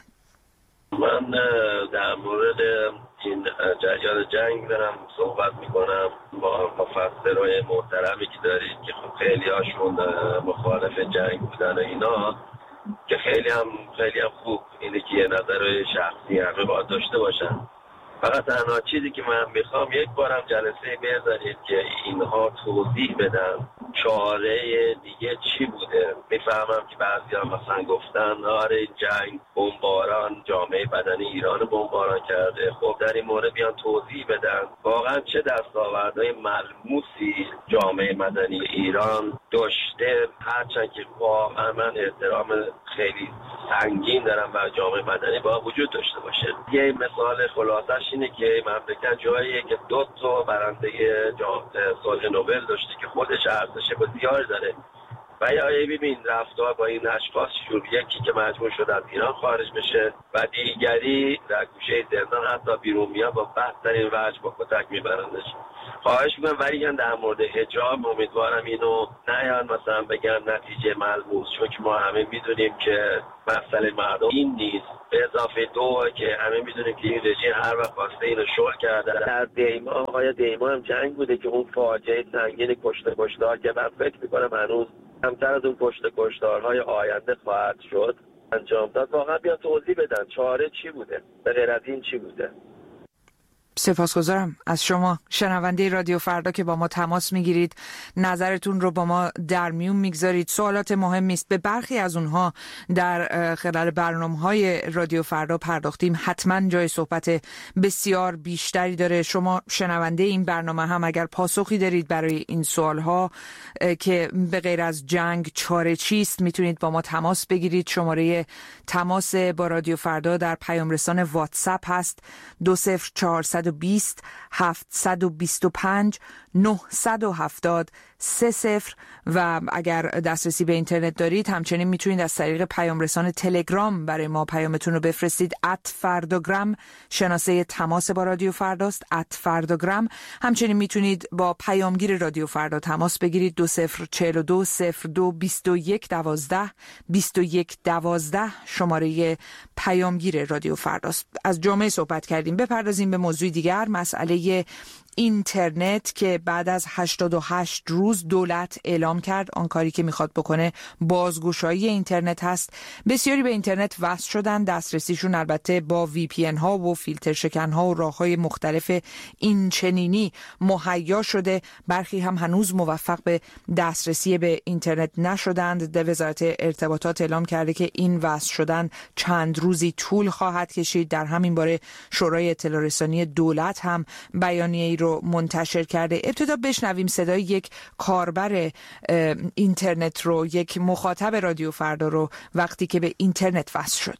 من در مورد این جریان جنگ دارم صحبت میکنم با مفسرهای محترمی که دارید که خب خیلی هاشون مخالف جنگ بودن و اینا، که خیلی هم خیلی هم خوب اینه که یه نظر شخصی همه باید داشته باشن. فقط تنها چیزی که من میخوام یک بارم جلسه بذارید که اینها توضیح بدن چاره دیگه چی بوده. میفهمم که بعضی هم مثلا گفتن آره جنگ بمباران جامعه بدنی ایران بمباران کرده. خب در این مورد بیان توضیح بدن واقعا چه دستاوردهای ملموسی جامعه مدنی ایران داشته، هرچند که واقعا من احترام خیلی سنگین دارم و جامعه مدنی با وجود داشته باشه. یه مثال خلاصش اینه که مملکت جاییه که دو تا برنده جایزه صلح نوبل داشته که خودش ارزش بسیار داره و یا ببین رفتار با این اشخاص شروع، یکی که مجبور شد از ایران خارج بشه و دیگری در گوشه زندان حتی بیرون میاد با بدترین وجه با کتک میبرندش. خواهش میکنم ولی در مورد حجاب امیدوارم اینو نیان مثلا بگن نتیجه ملموس، چون که ما همه میدونیم که مسئله مردم این نیست. به اضافه دو که همه میدونیم که این رژیم هر وقت خواسته اینو شل کرده. در دیما آقای دیما هم جنگ بوده که اون فاجعه سنگین کشته کشتار که من فکر میکنم هنوز کمتر از اون کشته کشتارهای آینده خواهد شد انجام داد. واقعا بیا توضیح بدن چاره چی بوده، به غیر از این چی بوده. سپاسگزارم از شما شنونده رادیو فردا که با ما تماس میگیرید، نظرتون رو با ما در میون میگذارید. سوالات مهمی است، به برخی از اونها در خلال برنامه‌های رادیو فردا پرداختیم، حتما جای صحبت بسیار بیشتری داره. شما شنونده این برنامه هم اگر پاسخی دارید برای این سوالها که به غیر از جنگ چاره چیست، میتونید با ما تماس بگیرید. شماره تماس با رادیو فردا در پیام رسان واتساپ هست دو صفر چهارصد و بیست هفتصد و بیست و پنج نهصد و هفتاد سه صفر و اگر دسترسی به اینترنت دارید همچنین میتونید از طریق پیام رسان تلگرام برای ما پیامتون رو بفرستید. ات فرداگرام شناسه تماس با رادیو فرداست، ات فرداگرام. همچنین میتونید با پیامگیر رادیو فردا تماس بگیرید دو صفر چهل و دو صفر دو بیست و یک دوازده بیست و یک دوازده شماره پیامگیر رادیو فرداست. از جامعه صحبت کردیم، بپردازیم به موضوع دیگر، مسئله اینترنت که بعد از هشتاد و هشت روز دولت اعلام کرد آن کاری که میخواد بکنه بازگشایی اینترنت هست. بسیاری به اینترنت وصل شدن، دسترسیشون البته با وی پی ان ها و فیلتر شکن ها و راه های مختلف این چنینی مهیا شده. برخی هم هنوز موفق به دسترسی به اینترنت نشدند. وزارت ارتباطات اعلام کرده که این وصل شدن چند روزی طول خواهد کشید. در همین باره شورای اطلاع رسانی دولت هم بیانیه‌ای رو منتشر کرده. ابتدا بشنویم صدای یک کاربر اینترنت رو، یک مخاطب رادیو فردا رو وقتی که به اینترنت وصل شد.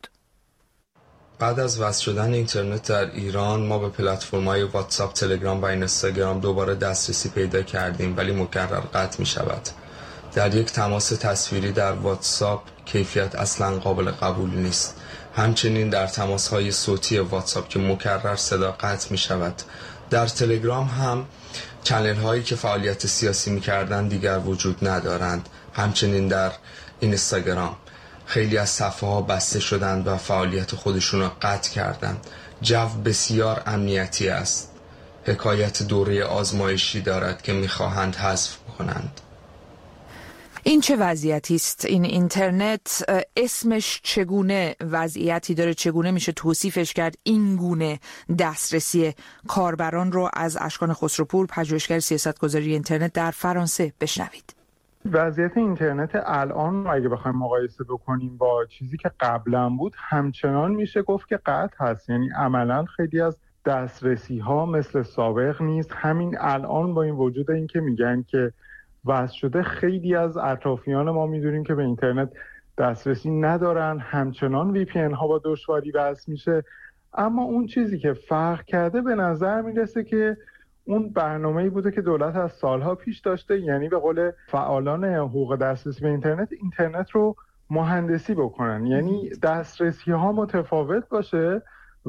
بعد از وصل شدن اینترنت در ایران ما به پلتفرم‌های واتساپ، تلگرام و اینستاگرام دوباره دسترسی پیدا کردیم ولی مکرر قطع می شود. در یک تماس تصویری در واتساپ کیفیت اصلا قابل قبول نیست. همچنین در تماس‌های صوتی واتساپ که مکرر صدا قطع می شود. در تلگرام هم چنل هایی که فعالیت سیاسی می‌کردند دیگر وجود ندارند. همچنین در اینستاگرام خیلی از صفحه ها بسته شدند و فعالیت خودشون را قطع کردند. جو بسیار امنیتی است. حکایت دوره آزمایشی دارد که می‌خواهند حذف کنند. این چه وضعیتی است؟ این اینترنت اسمش چگونه وضعیتی داره؟ چگونه میشه توصیفش کرد این گونه دسترسی کاربران رو؟ از اشکان خسروپور، پژوهشگر سیاستگذاری اینترنت در فرانسه بشنوید. وضعیت اینترنت الان اگه بخوایم مقایسه بکنیم با چیزی که قبلا بود، همچنان میشه گفت که قطع هست. یعنی عملا خیلی از دسترسی ها مثل سابق نیست. همین الان با این وجود این که میگن که وضع شده، خیلی از اطرافیان ما میدونیم که به اینترنت دسترسی ندارن، همچنان وی پی ان ها با دشواری وصل میشه. اما اون چیزی که فرق کرده به نظر میرسه که اون برنامه‌ای بوده که دولت از سالها پیش داشته، یعنی به قول فعالان حقوق دسترسی به اینترنت، اینترنت رو مهندسی بکنن، یعنی دسترسی ها متفاوت باشه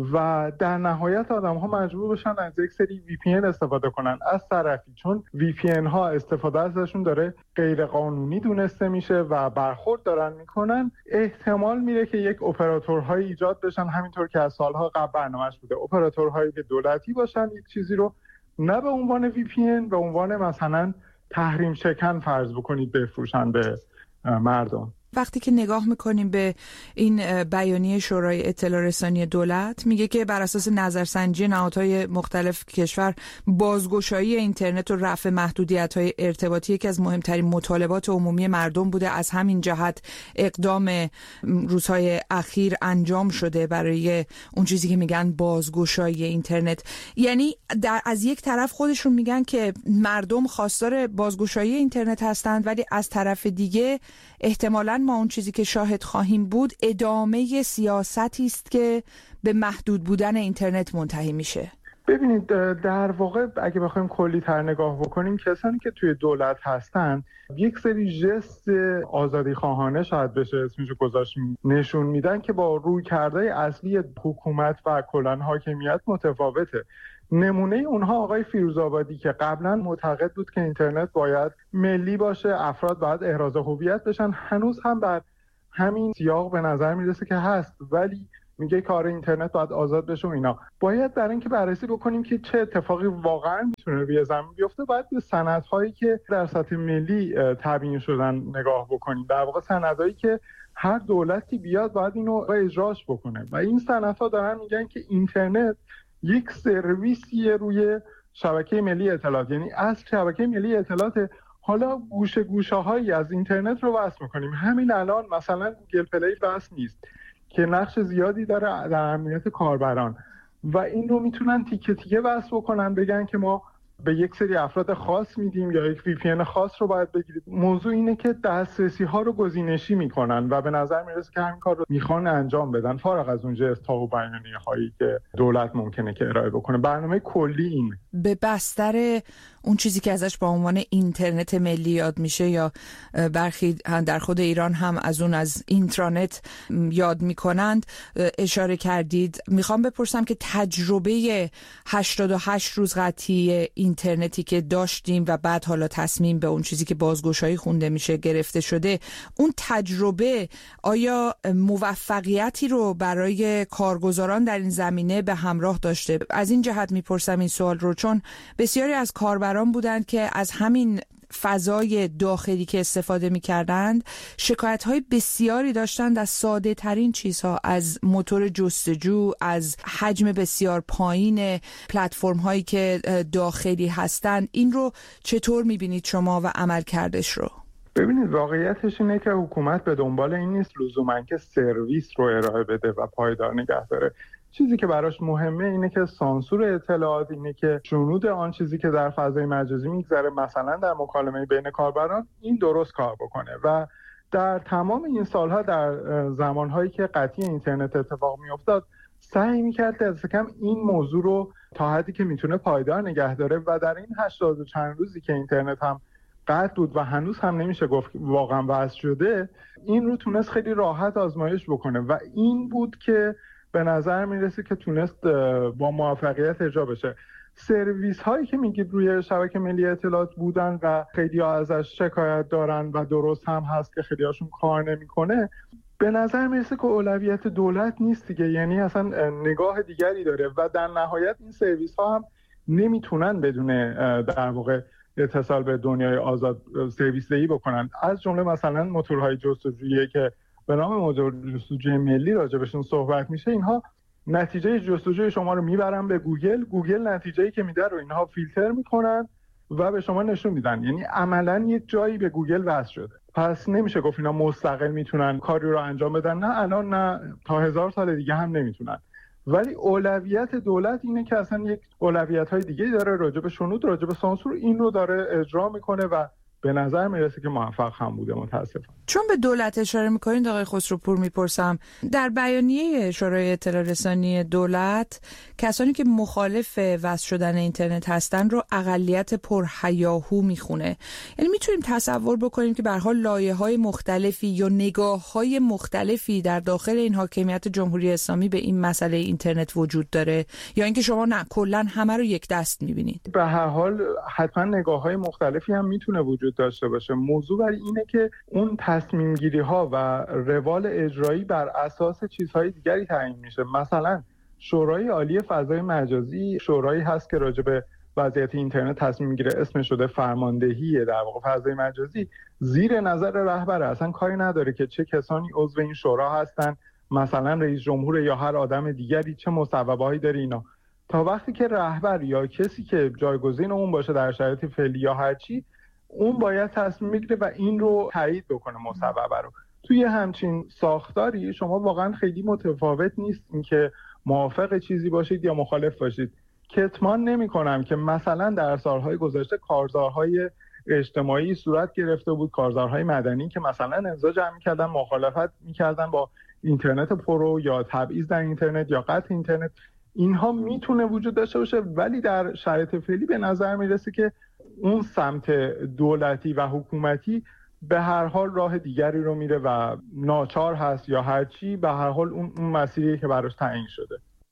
و در نهایت آدم ها مجبور باشن از یک سری وی پی ان استفاده کنن از طرفی، چون وی پی ان ها استفاده ازشون داره غیر قانونی دونسته میشه و برخورد دارن میکنن. احتمال میره که یک اپراتورهایی ایجاد بشن، همینطور که از سالها قبل برنامه‌اش بوده، اپراتورهایی که دولتی باشن، یک چیزی رو نه به عنوان وی پی ان، به عنوان مثلا تحریم شکن فرض بکنید بفروشن به مردم. وقتی که نگاه میکنیم به این بیانیه شورای اطلاع رسانی دولت، میگه که بر اساس نظرسنجی نهادهای مختلف کشور، بازگشایی اینترنت و رفع محدودیت‌های ارتباطی یکی از مهمترین مطالبات عمومی مردم بوده. از همین جهت اقدام روزهای اخیر انجام شده برای اون چیزی که میگن بازگشایی اینترنت. یعنی در از یک طرف خودشون میگن که مردم خواستار بازگشایی اینترنت هستند، ولی از طرف دیگه احتمالاً ما اون چیزی که شاهد خواهیم بود ادامه سیاستی است که به محدود بودن اینترنت منتهی میشه. ببینید، در واقع اگه بخوایم کلی تر نگاه بکنیم، کسانی که توی دولت هستن یک سری ژست آزادی خواهانه شاید بشه اسمشو گذاشت نشون میدن که با روی کرده اصلی حکومت و کلان حاکمیت متفاوته. نمونه اونها آقای فیروزآبادی که قبلا معتقد بود که اینترنت باید ملی باشه، افراد باید احراز هویت بشن، هنوز هم بر همین سیاق به نظر میرسه که هست، ولی میگه کار اینترنت باید آزاد بشه و اینا. باید برای اینکه بررسی بکنیم که چه اتفاقی واقعا میتونه روی زمین بیفته، باید به سندهایی که در سطح ملی تبیین شدن نگاه بکنیم. در واقع سندهایی که هر دولتی بیاد باید اینو اجراش بکنه و این سندها دارن میگن که اینترنت یک سرویسیه روی شبکه ملی اطلاعات، یعنی از شبکه ملی اطلاعات حالا گوشه گوشه هایی از اینترنت رو وصل میکنیم. همین الان مثلا گوگل پلی وصل نیست که نقش زیادی داره در امنیت کاربران و این رو میتونن تیکه تیکه وصل بکنن، بگن که ما به یک سری افراد خاص میدیم یا یک وی پی ان خاص رو باید بگیرید. موضوع اینه که دسترسی ها رو گزینشی میکنن و به نظر میرسه که همین کار رو میخوان انجام بدن، فارغ از اون جست و بیانیه هایی که دولت ممکنه که ارائه بکنه. برنامه کلی این به بستر اون چیزی که ازش با عنوان اینترنت ملی یاد میشه، یا برخی در خود ایران هم از اون از اینترنت یاد میکنند، اشاره کردید. میخوام بپرسم که تجربه هشتاد و هشت روز قطعی اینترنتی که داشتیم و بعد حالا تصمیم به اون چیزی که بازگشایی خونده میشه گرفته شده، اون تجربه آیا موفقیتی رو برای کارگزاران در این زمینه به همراه داشته؟ از این جهت میپرسم این سوال رو چون بسیاری از کاربران بودند که از همین فضای داخلی که استفاده می‌کردند شکایت‌های بسیاری داشتند از ساده ترین چیزها، از موتور جستجو، از حجم بسیار پایین پلتفرم هایی که داخلی هستند. این رو چطور می‌بینید شما و عملکردش رو؟ ببینید، واقعیتش اینه که حکومت به دنبال این نیست لزوماً که سرویس رو ارائه بده و پایدار نگه داره. چیزی که براش مهمه اینه که سانسور اطلاعات، اینه که شنود آن چیزی که در فضای مجازی میگذره مثلا در مکالمه بین کاربران این درست کار بکنه. و در تمام این سالها، در زمانهایی که قطعی اینترنت اتفاق میافتاد، سعی میکرد از کم این موضوع رو تا حدی که میتونه پایدار نگه داره و در این هشتاد و چند روزی که اینترنت هم قطع بود و هنوز هم نمیشه گفت واقعا وصل شده، این رو تونست خیلی راحت آزمایش بکنه و این بود که به نظر میرسه که تونست با موفقیت اجرا بشه. سرویس هایی که میگید روی شبکه ملی اطلاعات بودن و خیلی ها ازش شکایت دارن و درست هم هست که خیلی هاشون کار نمیکنه، به نظر میرسه که اولویت دولت نیست دیگه، یعنی اصلا نگاه دیگری داره و در نهایت این سرویس ها هم نمیتونن بدون در واقع اتصال به دنیای آزاد سرویس دهی بکنن. از جمله مثلا موتورهای جستجویی که به نام موتور جستجوی ملی راجبشون صحبت میشه، اینها نتیجه جستجوی شما رو میبرن به گوگل، گوگل نتیجه‌ای که میده رو اینها فیلتر میکنن و به شما نشون میدن. یعنی عملاً یک جایی به گوگل وصل شده. پس نمیشه گفت اینا مستقل میتونن کاری رو انجام بدن، نه الان نه تا هزار سال دیگه هم نمیتونن. ولی اولویت دولت اینه که اصلا یک اولویت‌های دیگه داره، راجع به شنود، راجع به سانسور، این رو داره اجرا میکنه و به نظر میرسه که موفق هم بوده متاسفانه. چون به دولت اشاره میکنید آقای خسروپور، میپرسم در بیانیه شورای اطلاع رسانی دولت کسانی که مخالف وصل شدن اینترنت هستن رو اقلیت پرهیاهو میخونه. یعنی میتونیم تصور بکنیم که به هر حال لایه‌های مختلفی یا نگاه‌های مختلفی در داخل این حاکمیت جمهوری اسلامی به این مسئله اینترنت وجود داره، یا اینکه شما نه کلا همه رو یک دست میبینید؟ به هر حال حتما نگاه‌های مختلفی هم میتونه وجود داشته باشه. موضوع بر اینه که اون تصمیم گیری ها و روال اجرایی بر اساس چیزهای دیگری تعیین میشه. مثلا شورای عالی فضای مجازی شورایی هست که راجع به وضعیت اینترنت تصمیم میگیره، اسم شده فرماندهی در واقع فضای مجازی، زیر نظر رهبر، اصلا کاری نداره که چه کسانی عضو این شورا هستن، مثلا رئیس جمهور یا هر آدم دیگری چه مصوبه‌هایی داره اینا. تا وقتی که رهبر یا کسی که جایگزین اون باشه در شرایط فعلی یا هر چی، اون باید تصمیم بگیره و این رو تایید بکنه مصوبه رو. توی همچین ساختاری شما واقعا خیلی متفاوت نیست اینکه موافق چیزی باشید یا مخالف باشید. کتمان نمی کنم که مثلا در سالهای گذشته کارزارهای اجتماعی صورت گرفته بود، کارزارهای مدنی که مثلا امضا جمع می‌کردن، مخالفت می‌کردن با اینترنت پرو یا تبعیض در اینترنت یا قطع اینترنت. اینها میتونه وجود داشته باشه، ولی در شرایط فعلی به نظر میرسه که اون سمت دولتی و حکومتی به هر حال راه دیگری رو میره و ناچار هست یا هرچی، به هر حال اون, اون مسیری که براش تعیین شده.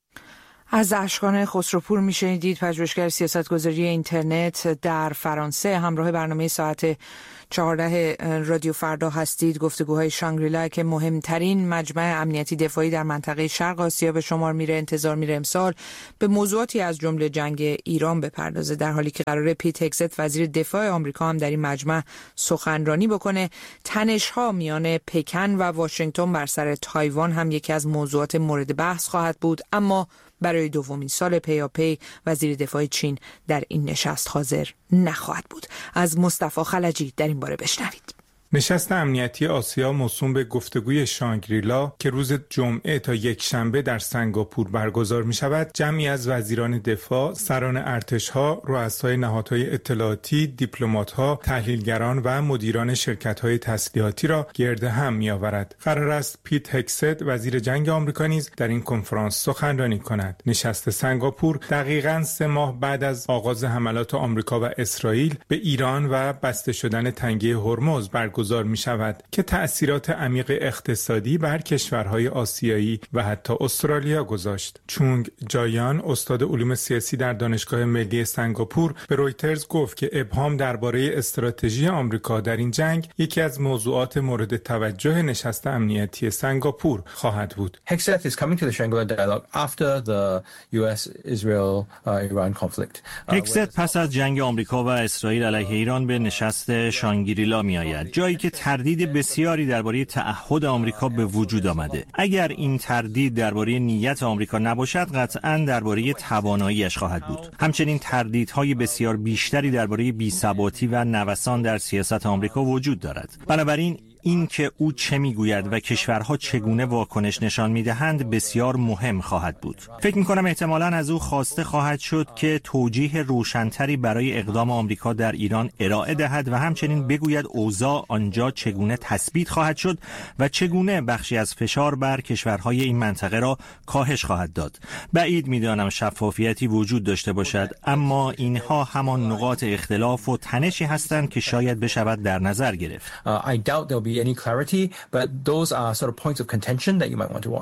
از اشکان خسروپور میشنیدید، پژوهشگر سیاستگذاری اینترنت در فرانسه. همراه برنامه ساعت چهارده رادیو فردا هستید. گفتگوهای شانگریلا که مهمترین مجمع امنیتی دفاعی در منطقه شرق آسیا به شمار میره، انتظار میره امسال به موضوعاتی از جمله جنگ ایران بپردازه، در حالی که قراره پیت هگست وزیر دفاع آمریکا هم در این مجمع سخنرانی بکنه. تنش‌ها میان پکن و واشنگتن بر سر تایوان هم یکی از موضوعات مورد بحث خواهد بود، اما برای دومین سال پیاپی وزیر دفاع چین در این نشست حاضر نخواهد بود. از مصطفی خلجی در این باره بشنوید. نشست امنیتی آسیا موسوم به گفتگوی شانگریلا که روز جمعه تا یک شنبه در سنگاپور برگزار می شود، جمعی از وزیران دفاع، سران ارتش‌ها، رؤسای نهادهای اطلاعاتی، دیپلمات‌ها، تحلیلگران و مدیران شرکت‌های تسلیحاتی را گرد هم می آورد. قرار است پیت هگست وزیر جنگ آمریکا نیز در این کنفرانس سخنرانی کند. نشست سنگاپور دقیقاً سه ماه بعد از آغاز حملات آمریکا و اسرائیل به ایران و بسته شدن تنگه هرمز برگزار می شود که تأثیرات عمیق اقتصادی بر کشورهای آسیایی و حتی استرالیا گذاشت. چونگ جایان، استاد علوم سیاسی در دانشگاه ملی سنگاپور، به رویترز گفت که ابهام درباره استراتژی آمریکا در این جنگ یکی از موضوعات مورد توجه نشست امنیتی سنگاپور خواهد بود. Hegseth is coming to the Shangri-La dialogue after the U S Israel Iran conflict. هگست پس از جنگ آمریکا و اسرائیل علیه ایران به نشست شانگریلا می آید، جایی که تردید بسیاری درباره تعهد آمریکا به وجود آمده. اگر این تردید درباره نیت آمریکا نباشد، قطعاً درباره تواناییش خواهد بود. همچنین تردیدهای بسیار بیشتری درباره بی‌ثباتی و نوسان در سیاست آمریکا وجود دارد. بنابراین این که او چه میگوید و کشورها چگونه واکنش نشان میدهند بسیار مهم خواهد بود. فکر میکنم احتمالاً از او خواسته خواهد شد که توجیه روشنتری برای اقدام آمریکا در ایران ارائه دهد و همچنین بگوید اوضاع آنجا چگونه تثبیت خواهد شد و چگونه بخشی از فشار بر کشورهای این منطقه را کاهش خواهد داد. بعید میدانم شفافیتی وجود داشته باشد، اما اینها همان نقاط اختلاف و تنشی هستند که شاید بشود در نظر گرفت. Uh, I doubt there'll be any clarity, but those are sort of points of contention that you might want to watch.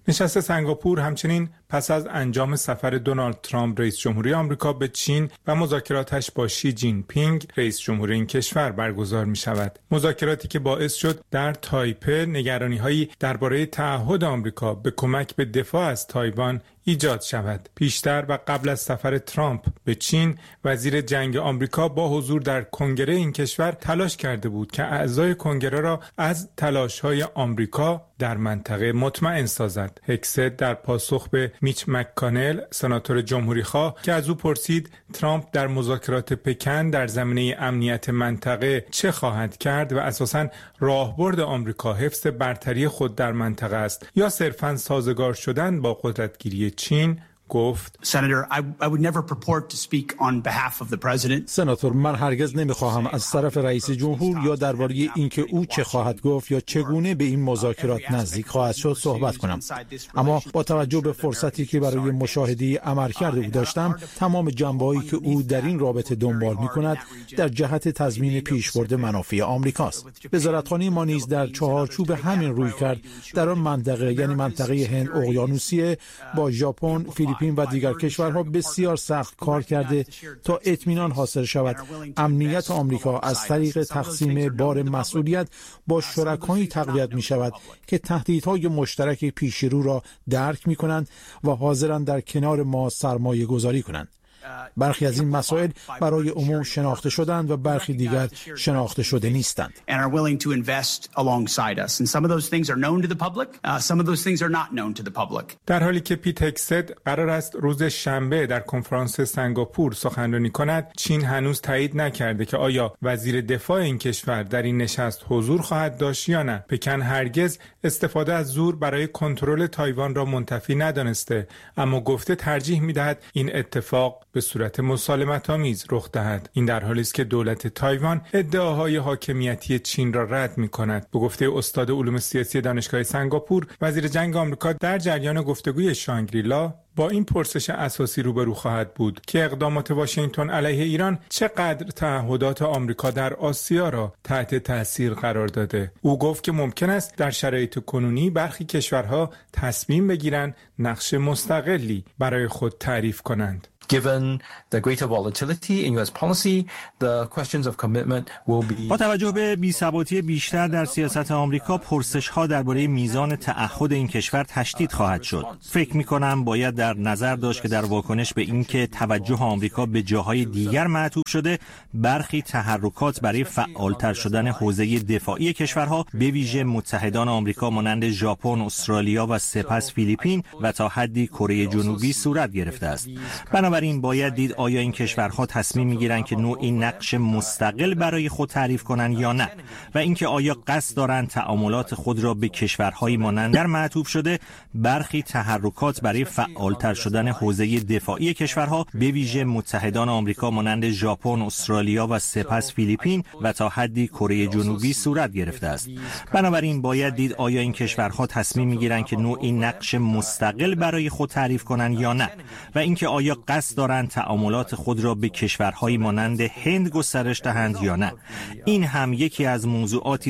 نشست سنگاپور همچنین پس از انجام سفر دونالد ترامپ رئیس جمهوری آمریکا به چین و مذاکراتش با شی جین پینگ رئیس جمهوری این کشور برگزار می شود. مذاکراتی که باعث شد در تایپه نگرانی‌هایی درباره تعهد آمریکا به کمک به دفاع از تایوان ایجاد شود. پیشتر و قبل از سفر ترامپ به چین، وزیر جنگ آمریکا با حضور در کنگره این کشور تلاش کرده بود که اعضای کنگره را از تلاش‌های آمریکا در منطقه مطمئن سازد. هکست در پاسخ به میچ مک‌کانل، سناتور جمهوری‌خواه، که از او پرسید ترامپ در مذاکرات پکن در زمینه امنیت منطقه چه خواهد کرد و اساساً راهبرد آمریکا حفظ برتری خود در منطقه است یا صرفاً سازگار شدن با قدرتگیری چین، گفت سناتور، من هرگز نمیخواهم از طرف رئیس جمهور یا درباره اینکه او چه خواهد گفت یا چگونه به این مذاکرات نزدیک خواهد شد صحبت کنم، اما با توجه به فرصتی که برای مشاهده عملکرد او داشتم، تمام جنبه‌هایی که او در این رابطه دنبال می‌کند در جهت تضمین پیشبرد منافع آمریکاست. وزارتخانه ما نیز در چهارچوب همین رویکرد در آن منطقه، یعنی منطقه هند اقیانوسیه، با ژاپن، فیلیپین و دیگر کشورها بسیار سخت کار کرده تا اطمینان حاصل شود امنیت آمریکا از طریق تقسیم بار مسئولیت با شرکایی تقویت می شود که تهدیدهای مشترک پیش رو را درک می کنند و حاضرند در کنار ما سرمایه گذاری کنند. برخی از این مسائل برای عموم شناخته شدند و برخی دیگر شناخته شده نیستند. در حالی که پیت هکست قرار است روز شنبه در کنفرانس سنگاپور سخنرانی کند، چین هنوز تایید نکرده که آیا وزیر دفاع این کشور در این نشست حضور خواهد داشت یا نه. پکن هرگز استفاده از زور برای کنترل تایوان را منتفی ندانسته، اما گفته ترجیح می‌دهد این اتفاق به صورت مسالمت‌آمیز رخ دهد. این در حالی است که دولت تایوان ادعاهای حاکمیتی چین را رد می‌کند. به گفته استاد علوم سیاسی دانشگاه سنگاپور، وزیر جنگ آمریکا در جریان گفتگوی شانگریلا با این پرسش اساسی روبرو خواهد بود که اقدامات واشنگتن علیه ایران چقدر تعهدات آمریکا در آسیا را تحت تاثیر قرار داده. او گفت که ممکن است در شرایط کنونی برخی کشورها تصمیم بگیرند نقش مستقلی برای خود تعریف کنند. Given the greater volatility in U S policy, the questions of commitment will be. با توجه به بی‌ثباتی بیشتر در سیاست آمریکا، پرسش‌ها درباره میزان تعهد این کشور تشدید خواهد شد. فکر می‌کنم باید در نظر داشت که در واکنش به اینکه توجه آمریکا به جاهای دیگر معطوف شده، برخی تحرکات برای فعالتر شدن حوزه دفاعی کشورها، به ویژه متحدان آمریکا مانند ژاپن، استرالیا و سپس فیلیپین و تا حدی کره جنوبی صورت گرفته است. بنابراین باید دید آیا این کشورها تصمیم میگیرند که نوعی نقش مستقل برای خود تعریف کنند یا نه، و اینکه آیا قصد دارند تعاملات خود را به کشورهای مانند در معطوف شده برخی تحرکات برای فعالتر شدن حوزه دفاعی کشورها، به ویژه متحدان آمریکا مانند ژاپن، استرالیا و سپس فیلیپین و تا حدی کره جنوبی صورت گرفته است. بنابراین باید دید آیا این کشورها تصمیم میگیرند که نوعی نقش مستقل برای خود تعریف کنند یا نه، و اینکه آیا قصد دارند تعاملات خود را به کشورهای مانند هند گسترش دهند یا نه. این هم یکی از موضوعاتی